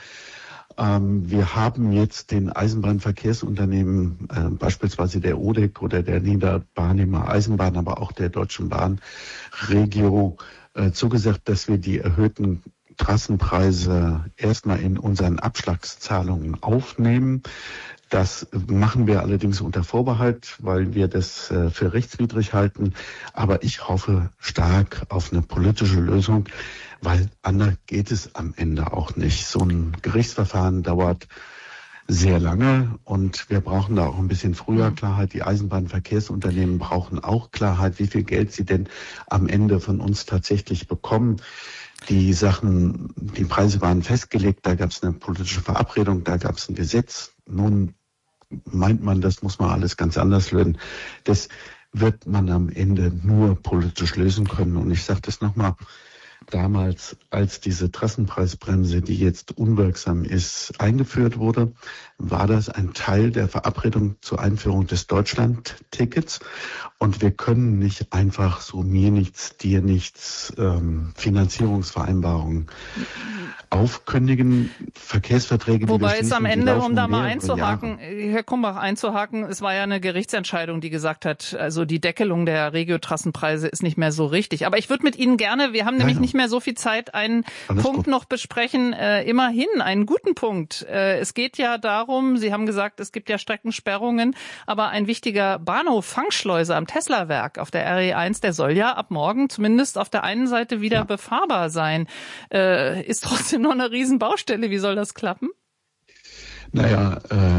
[SPEAKER 19] Wir haben jetzt den Eisenbahnverkehrsunternehmen, beispielsweise der ODEC oder der Niederbarnimer Eisenbahn, aber auch der Deutschen Bahn Regio, zugesagt, dass wir die erhöhten Trassenpreise erstmal in unseren Abschlagszahlungen aufnehmen. Das machen wir allerdings unter Vorbehalt, weil wir das für rechtswidrig halten. Aber ich hoffe stark auf eine politische Lösung, weil anders geht es am Ende auch nicht. So ein Gerichtsverfahren dauert sehr lange und wir brauchen da auch ein bisschen früher Klarheit. Die Eisenbahnverkehrsunternehmen brauchen auch Klarheit, wie viel Geld sie denn am Ende von uns tatsächlich bekommen. Die Preise waren festgelegt, da gab es eine politische Verabredung, da gab es ein Gesetz. Nun meint man, das muss man alles ganz anders lösen. Das wird man am Ende nur politisch lösen können. Und ich sage das nochmal, damals, als diese Trassenpreisbremse, die jetzt unwirksam ist, eingeführt wurde, war das ein Teil der Verabredung zur Einführung des Deutschland-Tickets. Und wir können nicht einfach so mir nichts, dir nichts Finanzierungsvereinbarungen aufkündigen, Verkehrsverträge.
[SPEAKER 2] Wobei es am Ende, um da mal einzuhaken, Herr Krumbach, es war ja eine Gerichtsentscheidung, die gesagt hat, also die Deckelung der Regiotrassenpreise ist nicht mehr so richtig. Aber ich würde mit Ihnen gerne, wir haben nämlich nicht mehr so viel Zeit, einen Punkt noch besprechen, immerhin einen guten Punkt. Es geht ja darum, Sie haben gesagt, es gibt ja Streckensperrungen, aber ein wichtiger Bahnhof Fangschleuse am Teslawerk auf der RE1, der soll ja ab morgen zumindest auf der einen Seite wieder befahrbar sein. Ist trotzdem noch eine Riesenbaustelle. Wie soll das klappen?
[SPEAKER 19] Naja,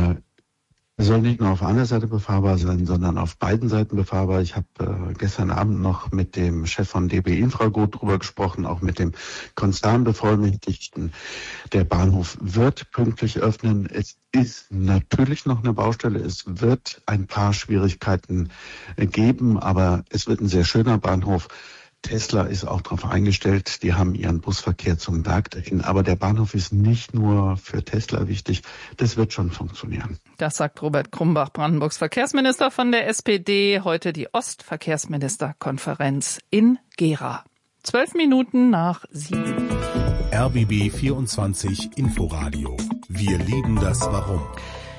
[SPEAKER 19] es soll nicht nur auf einer Seite befahrbar sein, sondern auf beiden Seiten befahrbar. Ich habe gestern Abend noch mit dem Chef von DB Infragut drüber gesprochen, auch mit dem Konzernbevollmächtigten. Der Bahnhof wird pünktlich öffnen. Es ist natürlich noch eine Baustelle. Es wird ein paar Schwierigkeiten geben, aber es wird ein sehr schöner Bahnhof. Tesla ist auch darauf eingestellt, die haben ihren Busverkehr zum Werk dahin. Aber der Bahnhof ist nicht nur für Tesla wichtig, das wird schon funktionieren.
[SPEAKER 2] Das sagt Robert Krumbach, Brandenburgs Verkehrsminister von der SPD. Heute die Ostverkehrsministerkonferenz in Gera. 7:12.
[SPEAKER 3] RBB 24 Inforadio. Wir lieben das Warum.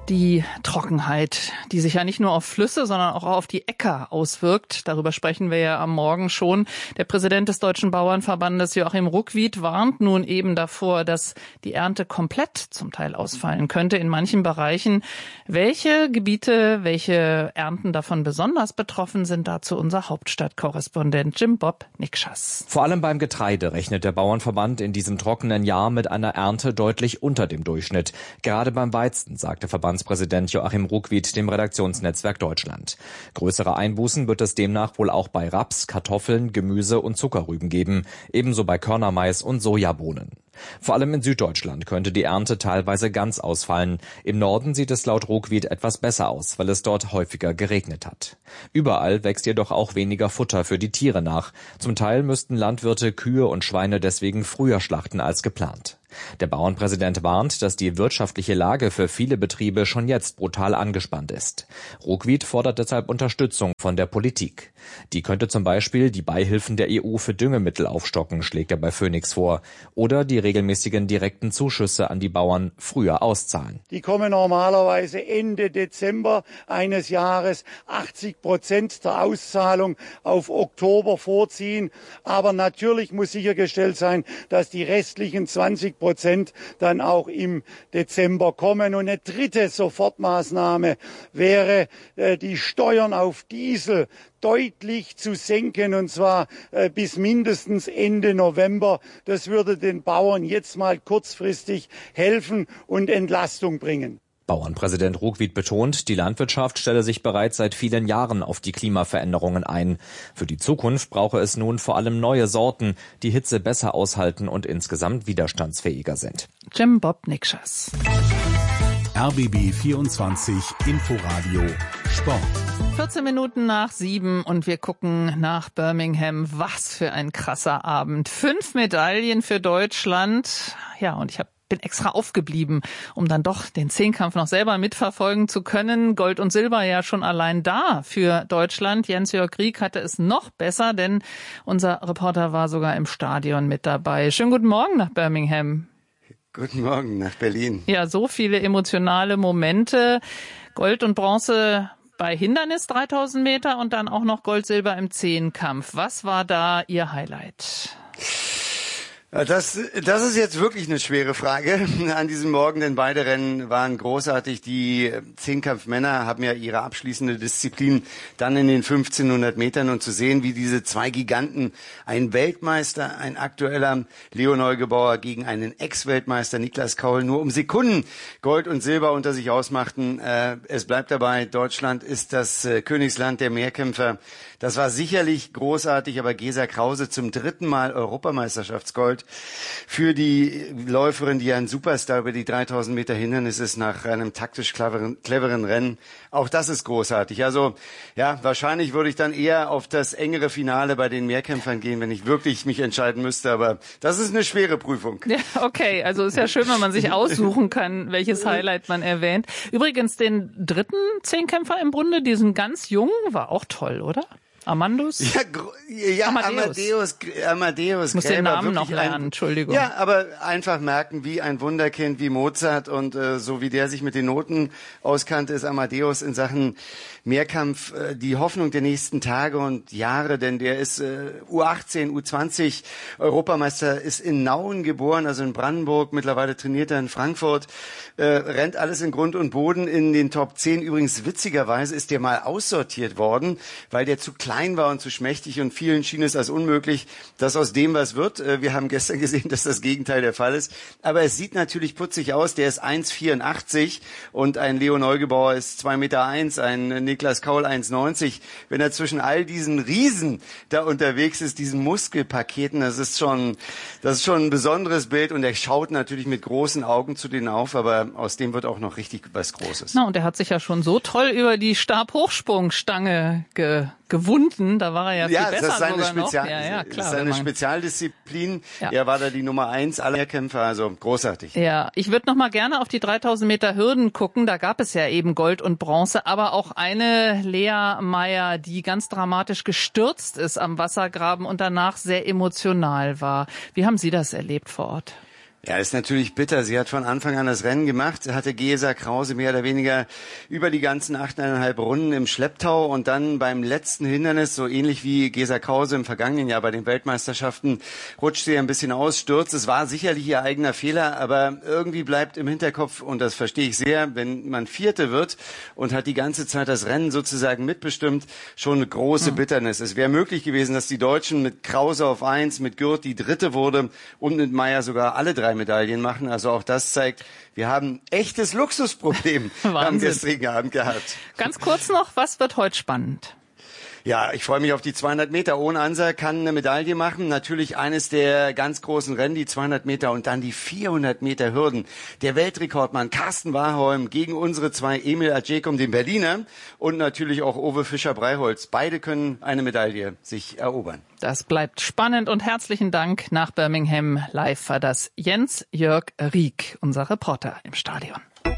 [SPEAKER 2] Die Trockenheit, die sich ja nicht nur auf Flüsse, sondern auch auf die Äcker auswirkt. Darüber sprechen wir ja am Morgen schon. Der Präsident des Deutschen Bauernverbandes, Joachim Ruckwied, warnt nun eben davor, dass die Ernte komplett zum Teil ausfallen könnte in manchen Bereichen. Welche Gebiete, welche Ernten davon besonders betroffen sind, dazu unser Hauptstadtkorrespondent Jim Bob Nikschas.
[SPEAKER 5] Vor allem beim Getreide rechnet der Bauernverband in diesem trockenen Jahr mit einer Ernte deutlich unter dem Durchschnitt. Gerade beim Weizen, sagt der Verbandspräsident Joachim Ruckwied dem Redaktionsnetzwerk Deutschland. Größere Einbußen wird es demnach wohl auch bei Raps, Kartoffeln, Gemüse und Zuckerrüben geben, ebenso bei Körnermais und Sojabohnen. Vor allem in Süddeutschland könnte die Ernte teilweise ganz ausfallen. Im Norden sieht es laut Ruckwied etwas besser aus, weil es dort häufiger geregnet hat. Überall wächst jedoch auch weniger Futter für die Tiere nach. Zum Teil müssten Landwirte Kühe und Schweine deswegen früher schlachten als geplant. Der Bauernpräsident warnt, dass die wirtschaftliche Lage für viele Betriebe schon jetzt brutal angespannt ist. Ruckwied fordert deshalb Unterstützung von der Politik. Die könnte zum Beispiel die Beihilfen der EU für Düngemittel aufstocken, schlägt er bei Phoenix vor, oder die regelmäßigen direkten Zuschüsse an die Bauern früher auszahlen.
[SPEAKER 20] Die kommen normalerweise Ende Dezember eines Jahres, 80% der Auszahlung auf Oktober vorziehen. Aber natürlich muss sichergestellt sein, dass die restlichen 20% dann auch im Dezember kommen. Und eine dritte Sofortmaßnahme wäre, die Steuern auf Diesel deutlich zu senken, und zwar bis mindestens Ende November. Das würde den Bauern jetzt mal kurzfristig helfen und Entlastung bringen.
[SPEAKER 5] Bauernpräsident Ruckwied betont, die Landwirtschaft stelle sich bereits seit vielen Jahren auf die Klimaveränderungen ein. Für die Zukunft brauche es nun vor allem neue Sorten, die Hitze besser aushalten und insgesamt widerstandsfähiger sind.
[SPEAKER 2] Jim Bob Nikschas.
[SPEAKER 3] RBB 24 Inforadio Sport.
[SPEAKER 2] 14 Minuten nach 7 und wir gucken nach Birmingham. Was für ein krasser Abend. 5 Medaillen für Deutschland. Ja, und bin extra aufgeblieben, um dann doch den Zehnkampf noch selber mitverfolgen zu können. Gold und Silber ja schon allein da für Deutschland. Jens-Jörg Rieck hatte es noch besser, denn unser Reporter war sogar im Stadion mit dabei. Schönen guten Morgen nach Birmingham.
[SPEAKER 21] Guten Morgen nach Berlin.
[SPEAKER 2] Ja, so viele emotionale Momente. Gold und Bronze bei Hindernis 3000 Meter und dann auch noch Gold, Silber im Zehnkampf. Was war da Ihr Highlight?
[SPEAKER 21] Das ist jetzt wirklich eine schwere Frage an diesem Morgen, denn beide Rennen waren großartig. Die Zehnkampfmänner haben ja ihre abschließende Disziplin dann in den 1500 Metern, und zu sehen, wie diese zwei Giganten, ein Weltmeister, ein aktueller Leo Neugebauer gegen einen Ex-Weltmeister Niklas Kaul, nur um Sekunden Gold und Silber unter sich ausmachten. Es bleibt dabei, Deutschland ist das Königsland der Mehrkämpfer. Das war sicherlich großartig, aber Gesa Krause zum 3. Mal Europameisterschaftsgold für die Läuferin, die ein Superstar über die 3000 Meter Hindernis ist nach einem taktisch cleveren Rennen. Auch das ist großartig. Also ja, wahrscheinlich würde ich dann eher auf das engere Finale bei den Mehrkämpfern gehen, wenn ich wirklich mich entscheiden müsste. Aber das ist eine schwere Prüfung.
[SPEAKER 2] Ja, okay, also ist ja schön, wenn man sich aussuchen kann, welches Highlight man erwähnt. Übrigens den dritten Zehnkämpfer im Bunde, diesen ganz jungen, war auch toll, oder? Amadeus?
[SPEAKER 21] Ja, Amadeus.
[SPEAKER 2] Ich muss den Namen noch lernen, Entschuldigung.
[SPEAKER 21] Ja, aber einfach merken, wie ein Wunderkind wie Mozart, und so wie der sich mit den Noten auskannte, ist Amadeus in Sachen Mehrkampf die Hoffnung der nächsten Tage und Jahre, denn der ist U18, U20 Europameister, ist in Nauen geboren, also in Brandenburg, mittlerweile trainiert er in Frankfurt, rennt alles in Grund und Boden in den Top 10. Übrigens, witzigerweise ist der mal aussortiert worden, weil der zu klein war und zu schmächtig, und vielen schien es als unmöglich, dass aus dem was wird. Wir haben gestern gesehen, dass das Gegenteil der Fall ist. Aber es sieht natürlich putzig aus. Der ist 1,84 und ein Leo Neugebauer ist 2,1 Meter, ein Niklas Kaul 1,90. Wenn er zwischen all diesen Riesen da unterwegs ist, diesen Muskelpaketen, das ist schon ein besonderes Bild, und er schaut natürlich mit großen Augen zu denen auf, aber aus dem wird auch noch richtig was Großes.
[SPEAKER 2] Na, und er hat sich ja schon so toll über die Stabhochsprungstange gewunden, da war er ja viel besser sogar noch.
[SPEAKER 21] Das ist seine Spezialdisziplin. Ja. Er war da die Nummer 1 aller Mehrkämpfer, also großartig.
[SPEAKER 2] Ja, ich würde noch mal gerne auf die 3000 Meter Hürden gucken, da gab es ja eben Gold und Bronze, aber auch eine Lea Meyer, die ganz dramatisch gestürzt ist am Wassergraben und danach sehr emotional war. Wie haben Sie das erlebt vor Ort?
[SPEAKER 21] Ja, ist natürlich bitter. Sie hat von Anfang an das Rennen gemacht, hatte Gesa Krause mehr oder weniger über die ganzen 8,5 Runden im Schlepptau und dann beim letzten Hindernis, so ähnlich wie Gesa Krause im vergangenen Jahr bei den Weltmeisterschaften, rutscht sie ein bisschen aus, stürzt. Es war sicherlich ihr eigener Fehler, aber irgendwie bleibt im Hinterkopf, und das verstehe ich sehr, wenn man Vierte wird und hat die ganze Zeit das Rennen sozusagen mitbestimmt, schon eine große Bitternis. Es wäre möglich gewesen, dass die Deutschen mit Krause auf 1, mit Gürt die Dritte wurde und mit Meyer sogar alle 3 Medaillen machen. Also auch das zeigt, wir haben echtes Luxusproblem am gestrigen Abend gehabt.
[SPEAKER 2] Ganz kurz noch, was wird heute spannend?
[SPEAKER 21] Ja, ich freue mich auf die 200 Meter. Ohne Ansa kann eine Medaille machen. Natürlich eines der ganz großen Rennen, die 200 Meter und dann die 400 Meter Hürden. Der Weltrekordmann Carsten Warholm gegen unsere 2 Emil Adjekum, den Berliner, und natürlich auch Owe Fischer-Breiholz. Beide können eine Medaille sich erobern.
[SPEAKER 2] Das bleibt spannend und herzlichen Dank. Nach Birmingham live war das Jens-Jörg Rieck, unser Reporter im Stadion.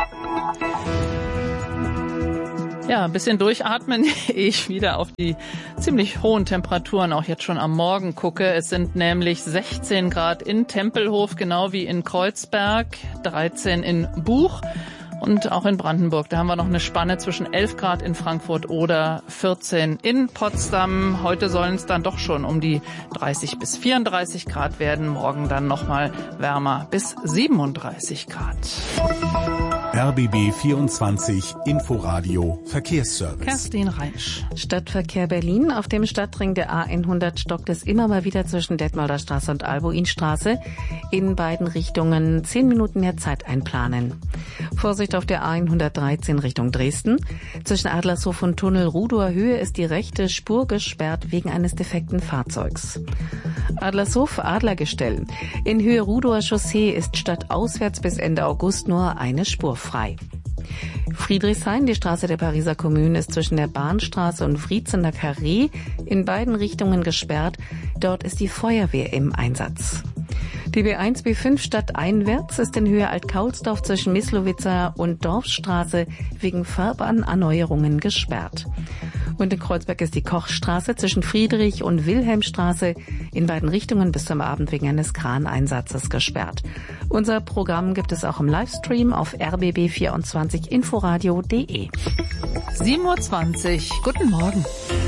[SPEAKER 2] Ja, ein bisschen durchatmen, ehe ich wieder auf die ziemlich hohen Temperaturen auch jetzt schon am Morgen gucke. Es sind nämlich 16 Grad in Tempelhof, genau wie in Kreuzberg, 13 in Buch und auch in Brandenburg. Da haben wir noch eine Spanne zwischen 11 Grad in Frankfurt oder 14 in Potsdam. Heute sollen es dann doch schon um die 30 bis 34 Grad werden. Morgen dann nochmal wärmer bis 37 Grad.
[SPEAKER 3] RBB 24 Inforadio Verkehrsservice.
[SPEAKER 2] Kerstin Reinsch.
[SPEAKER 4] Stadtverkehr Berlin. Auf dem Stadtring der A100 stockt es immer mal wieder zwischen Detmolder Straße und Albuinstraße. In beiden Richtungen 10 Minuten mehr Zeit einplanen. Vorsicht auf der A113 Richtung Dresden. Zwischen Adlershof und Tunnel Rudower Höhe ist die rechte Spur gesperrt wegen eines defekten Fahrzeugs. Adlershof Adlergestell. In Höhe Rudower Chaussee ist stadtauswärts bis Ende August nur eine Spur frei. Friedrichshain, die Straße der Pariser Kommune, ist zwischen der Bahnstraße und Friedzener Carré in beiden Richtungen gesperrt. Dort ist die Feuerwehr im Einsatz. Die B1 B5 stadteinwärts ist in Höhe Alt-Kaulsdorf zwischen Mislowitzer und Dorfstraße wegen Fahrbahnerneuerungen gesperrt. Und in Kreuzberg ist die Kochstraße zwischen Friedrich- und Wilhelmstraße in beiden Richtungen bis zum Abend wegen eines Kraneinsatzes gesperrt. Unser Programm gibt es auch im Livestream auf rbb24inforadio.de.
[SPEAKER 2] 7:20 Uhr. Guten Morgen.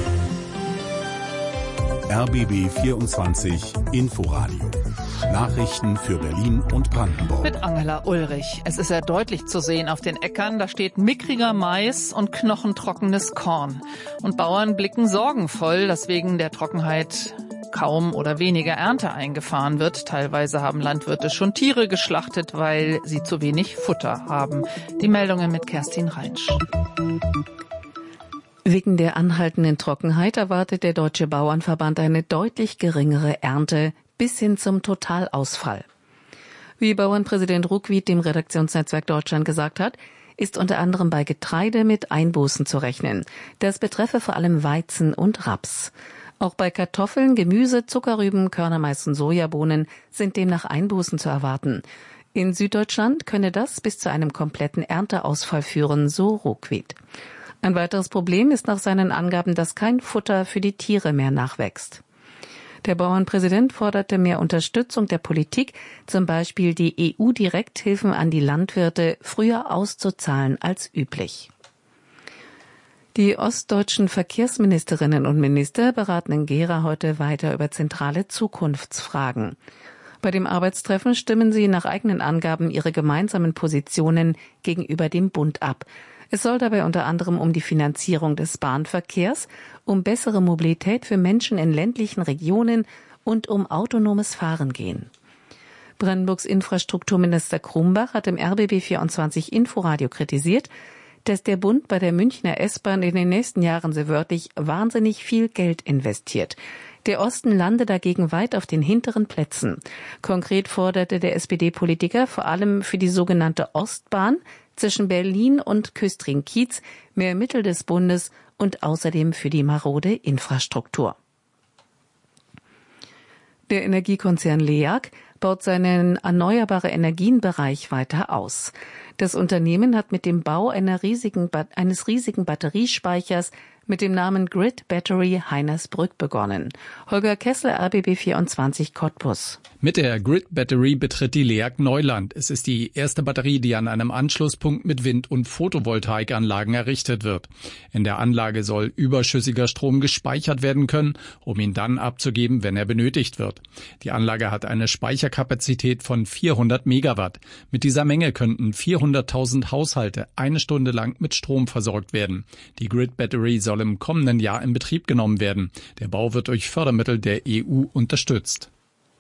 [SPEAKER 3] RBB 24 Inforadio. Nachrichten für Berlin und Brandenburg.
[SPEAKER 2] Mit Angela Ulrich. Es ist ja deutlich zu sehen auf den Äckern. Da steht mickriger Mais und knochentrockenes Korn. Und Bauern blicken sorgenvoll, dass wegen der Trockenheit kaum oder weniger Ernte eingefahren wird. Teilweise haben Landwirte schon Tiere geschlachtet, weil sie zu wenig Futter haben. Die Meldungen mit Kerstin Reinsch.
[SPEAKER 4] Wegen der anhaltenden Trockenheit erwartet der Deutsche Bauernverband eine deutlich geringere Ernte bis hin zum Totalausfall. Wie Bauernpräsident Ruckwied dem Redaktionsnetzwerk Deutschland gesagt hat, ist unter anderem bei Getreide mit Einbußen zu rechnen. Das betreffe vor allem Weizen und Raps. Auch bei Kartoffeln, Gemüse, Zuckerrüben, Körnermais und Sojabohnen sind demnach Einbußen zu erwarten. In Süddeutschland könne das bis zu einem kompletten Ernteausfall führen, so Ruckwied. Ein weiteres Problem ist nach seinen Angaben, dass kein Futter für die Tiere mehr nachwächst. Der Bauernpräsident forderte mehr Unterstützung der Politik, zum Beispiel die EU-Direkthilfen an die Landwirte früher auszuzahlen als üblich. Die ostdeutschen Verkehrsministerinnen und Minister beraten in Gera heute weiter über zentrale Zukunftsfragen. Bei dem Arbeitstreffen stimmen sie nach eigenen Angaben ihre gemeinsamen Positionen gegenüber dem Bund ab. Es soll dabei unter anderem um die Finanzierung des Bahnverkehrs, um bessere Mobilität für Menschen in ländlichen Regionen und um autonomes Fahren gehen. Brandenburgs Infrastrukturminister Krumbach hat im RBB 24 Inforadio kritisiert, dass der Bund bei der Münchner S-Bahn in den nächsten Jahren so wörtlich wahnsinnig viel Geld investiert. Der Osten lande dagegen weit auf den hinteren Plätzen. Konkret forderte der SPD-Politiker vor allem für die sogenannte Ostbahn zwischen Berlin und Küstrin-Kiez mehr Mittel des Bundes und außerdem für die marode Infrastruktur. Der Energiekonzern LEAG baut seinen erneuerbare Energienbereich weiter aus. Das Unternehmen hat mit dem Bau eines riesigen Batteriespeichers mit dem Namen Grid Battery Heinersbrück begonnen. Holger Kessler, RBB 24 Cottbus.
[SPEAKER 1] Mit der Grid Battery betritt die LEAG Neuland. Es ist die erste Batterie, die an einem Anschlusspunkt mit Wind- und Photovoltaikanlagen errichtet wird. In der Anlage soll überschüssiger Strom gespeichert werden können, um ihn dann abzugeben, wenn er benötigt wird. Die Anlage hat eine Speicherkapazität von 400 Megawatt. Mit dieser Menge könnten 400.000 Haushalte eine Stunde lang mit Strom versorgt werden. Die Grid Battery soll im kommenden Jahr in Betrieb genommen werden. Der Bau wird durch Fördermittel der EU unterstützt.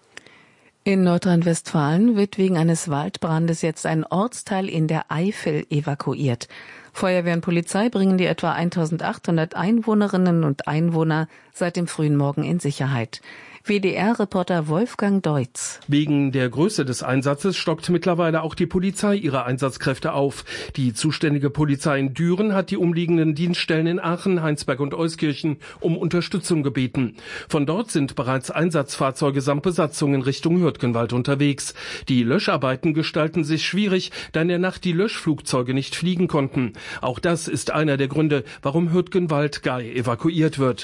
[SPEAKER 4] In Nordrhein-Westfalen wird wegen eines Waldbrandes jetzt ein Ortsteil in der Eifel evakuiert. Feuerwehr und Polizei bringen die etwa 1.800 Einwohnerinnen und Einwohner seit dem frühen Morgen in Sicherheit. WDR-Reporter Wolfgang Deutz.
[SPEAKER 22] Wegen der Größe des Einsatzes stockt mittlerweile auch die Polizei ihre Einsatzkräfte auf. Die zuständige Polizei in Düren hat die umliegenden Dienststellen in Aachen, Heinsberg und Euskirchen um Unterstützung gebeten. Von dort sind bereits Einsatzfahrzeuge samt Besatzung in Richtung Hürtgenwald unterwegs. Die Löscharbeiten gestalten sich schwierig, da in der Nacht die Löschflugzeuge nicht fliegen konnten. Auch das ist einer der Gründe, warum Hürtgenwald gar evakuiert wird.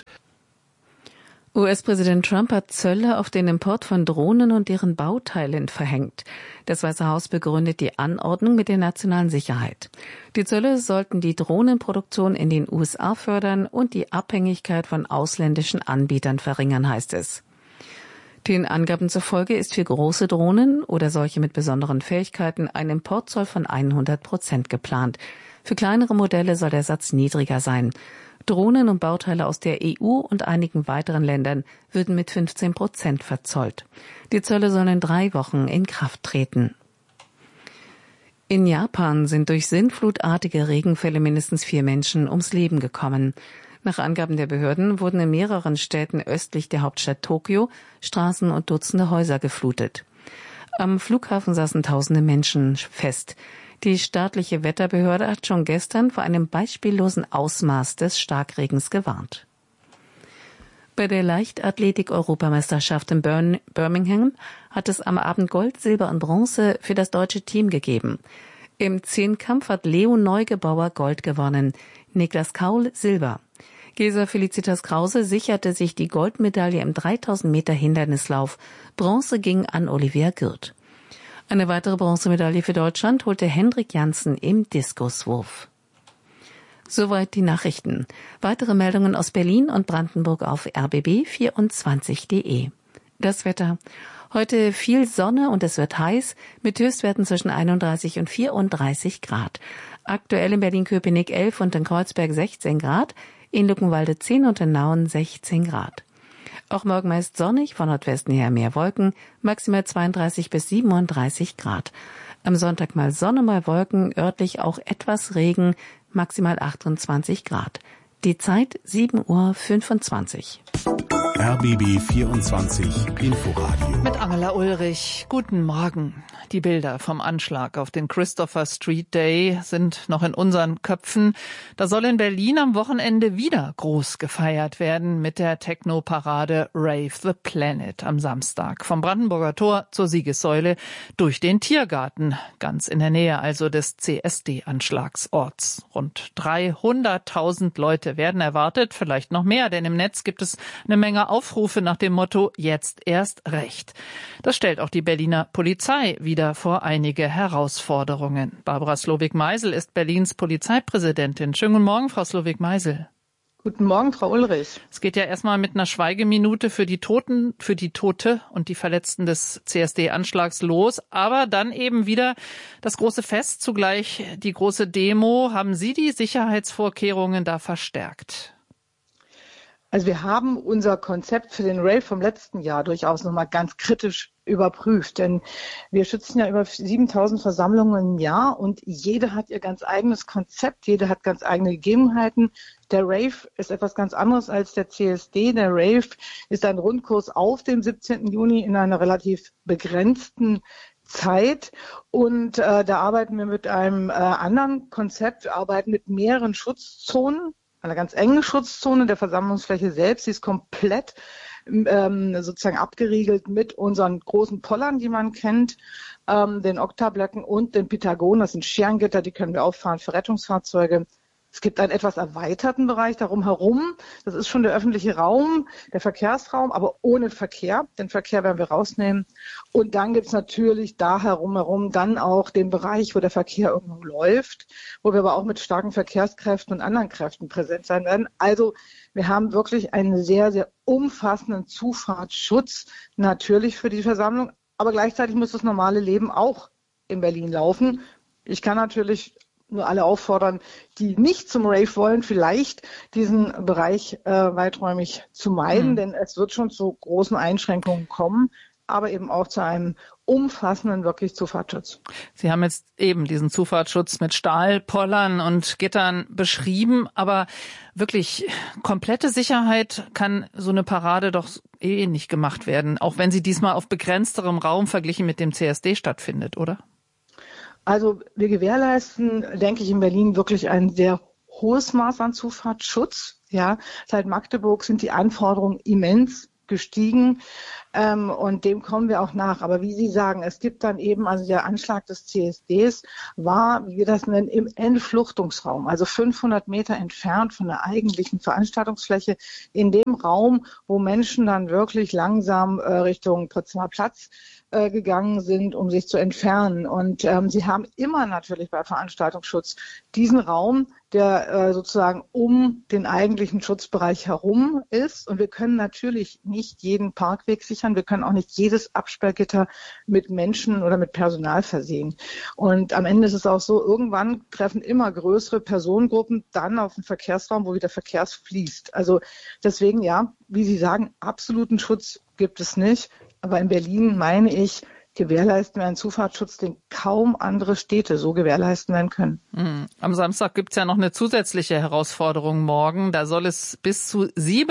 [SPEAKER 4] US-Präsident Trump hat Zölle auf den Import von Drohnen und deren Bauteilen verhängt. Das Weiße Haus begründet die Anordnung mit der nationalen Sicherheit. Die Zölle sollten die Drohnenproduktion in den USA fördern und die Abhängigkeit von ausländischen Anbietern verringern, heißt es. Den Angaben zufolge ist für große Drohnen oder solche mit besonderen Fähigkeiten ein Importzoll von 100% geplant. Für kleinere Modelle soll der Satz niedriger sein. Drohnen und Bauteile aus der EU und einigen weiteren Ländern würden mit 15% verzollt. Die Zölle sollen in 3 Wochen in Kraft treten. In Japan sind durch sinnflutartige Regenfälle mindestens 4 Menschen ums Leben gekommen. Nach Angaben der Behörden wurden in mehreren Städten östlich der Hauptstadt Tokio Straßen und Dutzende Häuser geflutet. Am Flughafen saßen tausende Menschen fest. Die staatliche Wetterbehörde hat schon gestern vor einem beispiellosen Ausmaß des Starkregens gewarnt. Bei der Leichtathletik-Europameisterschaft in Birmingham hat es am Abend Gold, Silber und Bronze für das deutsche Team gegeben. Im Zehnkampf hat Leo Neugebauer Gold gewonnen, Niklas Kaul Silber. Gesa Felicitas Krause sicherte sich die Goldmedaille im 3000 Meter Hindernislauf. Bronze ging an Olivia Gürt. Eine weitere Bronzemedaille für Deutschland holte Hendrik Janssen im Diskuswurf. Soweit die Nachrichten. Weitere Meldungen aus Berlin und Brandenburg auf rbb24.de. Das Wetter. Heute viel Sonne und es wird heiß, mit Höchstwerten zwischen 31 und 34 Grad. Aktuell in Berlin-Köpenick 11 und in Kreuzberg 16 Grad, in Luckenwalde 10 und in Nauen 16 Grad. Auch morgen meist sonnig, von Nordwesten her mehr Wolken, maximal 32 bis 37 Grad. Am Sonntag mal Sonne, mal Wolken, örtlich auch etwas Regen, maximal 28 Grad. Die Zeit 7:25 Uhr.
[SPEAKER 3] RBB 24 Inforadio.
[SPEAKER 2] Mit Angela Ulrich. Guten Morgen. Die Bilder vom Anschlag auf den Christopher Street Day sind noch in unseren Köpfen. Da soll in Berlin am Wochenende wieder groß gefeiert werden mit der Techno-Parade Rave the Planet am Samstag. Vom Brandenburger Tor zur Siegessäule durch den Tiergarten, ganz in der Nähe also des CSD-Anschlagsorts. Rund 300.000 Leute werden erwartet, vielleicht noch mehr, denn im Netz gibt es eine Menge Aufrufe nach dem Motto „Jetzt erst recht“. Das stellt auch die Berliner Polizei wieder vor einige Herausforderungen. Barbara Slowik-Meisel ist Berlins Polizeipräsidentin. Schönen guten Morgen, Frau Slowik-Meisel.
[SPEAKER 23] Guten Morgen, Frau Ulrich.
[SPEAKER 2] Es geht ja erstmal mit einer Schweigeminute für die Tote und die Verletzten des CSD-Anschlags los, aber dann eben wieder das große Fest, zugleich die große Demo. Haben Sie die Sicherheitsvorkehrungen da verstärkt?
[SPEAKER 23] Also wir haben unser Konzept für den Rave vom letzten Jahr durchaus nochmal ganz kritisch überprüft, denn wir schützen ja über 7.000 Versammlungen im Jahr und jede hat ihr ganz eigenes Konzept, jede hat ganz eigene Gegebenheiten. Der Rave ist etwas ganz anderes als der CSD. Der Rave ist ein Rundkurs auf dem 17. Juni in einer relativ begrenzten Zeit und da arbeiten wir mit einem anderen Konzept. Wir arbeiten mit mehreren Schutzzonen, einer ganz engen Schutzzone der Versammlungsfläche selbst. Die ist komplett sozusagen abgeriegelt mit unseren großen Pollern, die man kennt, den Oktablöcken und den Pitagonen. Das sind Scherengitter, die können wir auffahren für Rettungsfahrzeuge. Es gibt einen etwas erweiterten Bereich darum herum. Das ist schon der öffentliche Raum, der Verkehrsraum, aber ohne Verkehr. Den Verkehr werden wir rausnehmen. Und dann gibt es natürlich da herum dann auch den Bereich, wo der Verkehr irgendwo läuft, wo wir aber auch mit starken Verkehrskräften und anderen Kräften präsent sein werden. Also wir haben wirklich einen sehr, sehr umfassenden Zufahrtsschutz natürlich für die Versammlung. Aber gleichzeitig muss das normale Leben auch in Berlin laufen. Ich kann natürlich nur alle auffordern, die nicht zum Rave wollen, vielleicht diesen Bereich weiträumig zu meiden, denn es wird schon zu großen Einschränkungen kommen, aber eben auch zu einem umfassenden wirklich Zufahrtsschutz.
[SPEAKER 2] Sie haben jetzt eben diesen Zufahrtsschutz mit Stahlpollern und Gittern beschrieben, aber wirklich komplette Sicherheit kann so eine Parade doch nicht gemacht werden, auch wenn sie diesmal auf begrenzterem Raum verglichen mit dem CSD stattfindet, oder?
[SPEAKER 23] Also wir gewährleisten, denke ich, in Berlin wirklich ein sehr hohes Maß an Zufahrtsschutz. Ja, seit Magdeburg sind die Anforderungen immens gestiegen und dem kommen wir auch nach. Aber wie Sie sagen, es gibt dann eben, also der Anschlag des CSDs war, wie wir das nennen, im Entfluchtungsraum, also 500 Meter entfernt von der eigentlichen Veranstaltungsfläche, in dem Raum, wo Menschen dann wirklich langsam Richtung Potsdamer Platz gegangen sind, um sich zu entfernen. Und sie haben immer natürlich bei Veranstaltungsschutz diesen Raum, der sozusagen um den eigentlichen Schutzbereich herum ist. Und wir können natürlich nicht jeden Parkweg sichern. Wir können auch nicht jedes Absperrgitter mit Menschen oder mit Personal versehen. Und am Ende ist es auch so, irgendwann treffen immer größere Personengruppen dann auf den Verkehrsraum, wo wieder Verkehr fließt. Also deswegen, ja, wie Sie sagen, absoluten Schutz gibt es nicht. Aber in Berlin, meine ich, gewährleisten wir einen Zufahrtsschutz, den kaum andere Städte so gewährleisten werden können.
[SPEAKER 2] Am Samstag gibt's ja noch eine zusätzliche Herausforderung morgen. Da soll es bis zu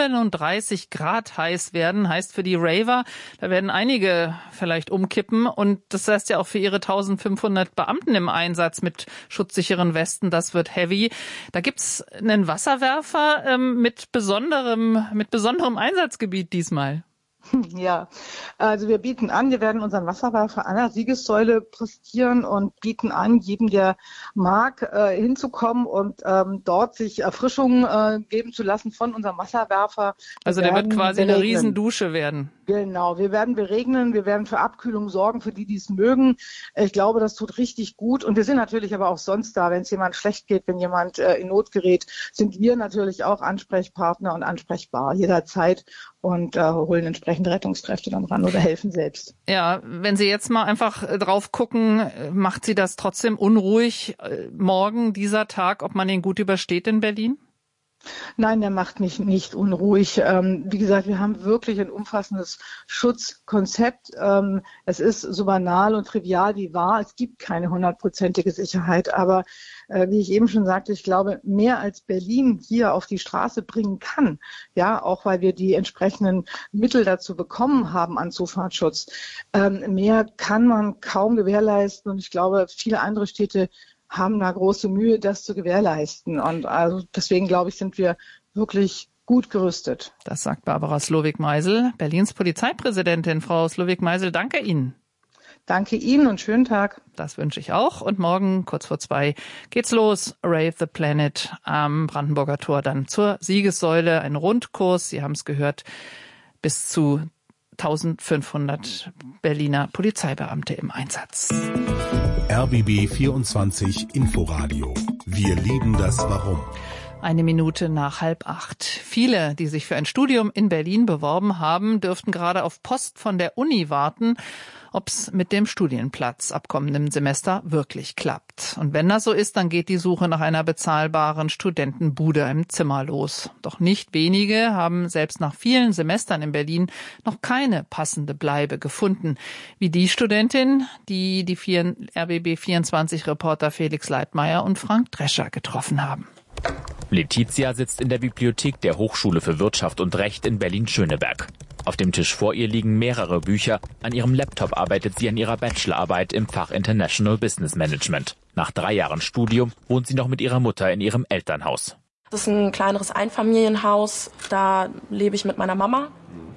[SPEAKER 2] 37 Grad heiß werden. Heißt für die Raver, da werden einige vielleicht umkippen. Und das heißt ja auch für ihre 1500 Beamten im Einsatz mit schutzsicheren Westen, das wird heavy. Da gibt's einen Wasserwerfer mit besonderem Einsatzgebiet diesmal.
[SPEAKER 23] Ja, also wir werden unseren Wasserwerfer an der Siegessäule präsentieren und bieten an, jedem, der mag, hinzukommen und dort sich Erfrischung geben zu lassen von unserem Wasserwerfer.
[SPEAKER 2] Also der wird quasi eine Riesendusche werden.
[SPEAKER 23] Genau, wir werden beregnen, wir werden für Abkühlung sorgen, für die es mögen. Ich glaube, das tut richtig gut. Und wir sind natürlich aber auch sonst da, wenn es jemand schlecht geht, wenn jemand in Not gerät, sind wir natürlich auch Ansprechpartner und ansprechbar jederzeit und holen entsprechende Rettungskräfte dann ran oder helfen selbst.
[SPEAKER 2] Ja, wenn Sie jetzt mal einfach drauf gucken, macht Sie das trotzdem unruhig morgen, dieser Tag, ob man den gut übersteht in Berlin?
[SPEAKER 23] Nein, der macht mich nicht unruhig. Wie gesagt, wir haben wirklich ein umfassendes Schutzkonzept. Es ist so banal und trivial wie wahr. Es gibt keine 100%ige Sicherheit. Aber wie ich eben schon sagte, ich glaube, mehr als Berlin hier auf die Straße bringen kann, ja, auch weil wir die entsprechenden Mittel dazu bekommen haben an Zufahrtsschutz, mehr kann man kaum gewährleisten. Und ich glaube, viele andere Städte haben da große Mühe, das zu gewährleisten. Und also deswegen, glaube ich, sind wir wirklich gut gerüstet.
[SPEAKER 2] Das sagt Barbara Slowik-Meisel, Berlins Polizeipräsidentin. Frau Slowik-Meisel, danke Ihnen.
[SPEAKER 23] Danke Ihnen und schönen Tag.
[SPEAKER 2] Das wünsche ich auch. Und morgen, kurz vor 2, geht's los. Rave the Planet am Brandenburger Tor, dann zur Siegessäule. Ein Rundkurs, Sie haben es gehört, bis zu 1500 Berliner Polizeibeamte im Einsatz.
[SPEAKER 3] RBB 24 Inforadio. Wir lieben das Warum.
[SPEAKER 2] 1 Minute nach 7:30. Viele, die sich für ein Studium in Berlin beworben haben, dürften gerade auf Post von der Uni warten, ob es mit dem Studienplatz ab kommendem Semester wirklich klappt. Und wenn das so ist, dann geht die Suche nach einer bezahlbaren Studentenbude im Zimmer los. Doch nicht wenige haben selbst nach vielen Semestern in Berlin noch keine passende Bleibe gefunden. Wie die Studentin, die RBB24-Reporter Felix Leitmeier und Frank Drescher getroffen haben.
[SPEAKER 6] Letizia sitzt in der Bibliothek der Hochschule für Wirtschaft und Recht in Berlin-Schöneberg. Auf dem Tisch vor ihr liegen mehrere Bücher. An ihrem Laptop arbeitet sie an ihrer Bachelorarbeit im Fach International Business Management. Nach 3 Jahren Studium wohnt sie noch mit ihrer Mutter in ihrem Elternhaus.
[SPEAKER 7] Das ist ein kleineres Einfamilienhaus. Da lebe ich mit meiner Mama.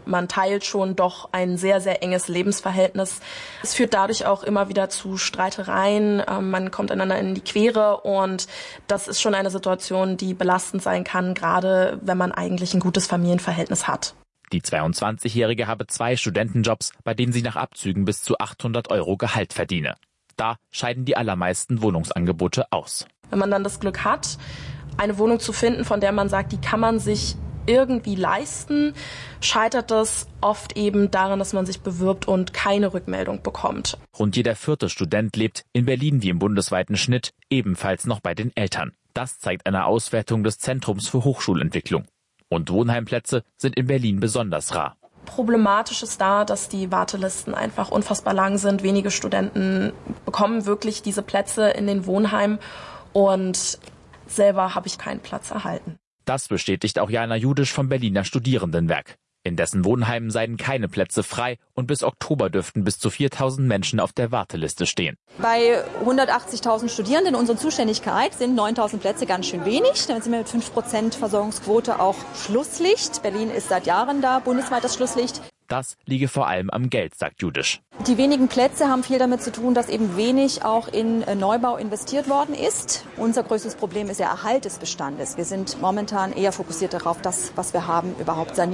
[SPEAKER 7] Man teilt schon doch ein sehr, sehr enges Lebensverhältnis. Es führt dadurch auch immer wieder zu Streitereien. Man kommt einander in die Quere und das ist schon eine Situation, die belastend sein kann, gerade wenn man eigentlich ein gutes Familienverhältnis hat.
[SPEAKER 6] Die 22-Jährige habe 2 Studentenjobs, bei denen sie nach Abzügen bis zu 800 € Gehalt verdiene. Da scheiden die allermeisten Wohnungsangebote aus.
[SPEAKER 7] Wenn man dann das Glück hat, eine Wohnung zu finden, von der man sagt, die kann man sich irgendwie leisten, scheitert es oft eben daran, dass man sich bewirbt und keine Rückmeldung bekommt.
[SPEAKER 6] Rund jeder 4. Student lebt in Berlin wie im bundesweiten Schnitt ebenfalls noch bei den Eltern. Das zeigt eine Auswertung des Zentrums für Hochschulentwicklung. Und Wohnheimplätze sind in Berlin besonders rar.
[SPEAKER 7] Problematisch ist da, dass die Wartelisten einfach unfassbar lang sind. Wenige Studenten bekommen wirklich diese Plätze in den Wohnheimen und selber habe ich keinen Platz erhalten.
[SPEAKER 6] Das bestätigt auch Jana Judisch vom Berliner Studierendenwerk. In dessen Wohnheimen seien keine Plätze frei und bis Oktober dürften bis zu 4.000 Menschen auf der Warteliste stehen.
[SPEAKER 9] Bei 180.000 Studierenden in unserer Zuständigkeit sind 9.000 Plätze ganz schön wenig. Damit sind wir mit 5% Versorgungsquote auch Schlusslicht. Berlin ist seit Jahren da bundesweit das Schlusslicht.
[SPEAKER 6] Das liege vor allem am Geld, sagt Judisch.
[SPEAKER 9] Die wenigen Plätze haben viel damit zu tun, dass eben wenig auch in Neubau investiert worden ist. Unser größtes Problem ist der Erhalt des Bestandes. Wir sind momentan eher fokussiert darauf, das, was wir haben, überhaupt saniert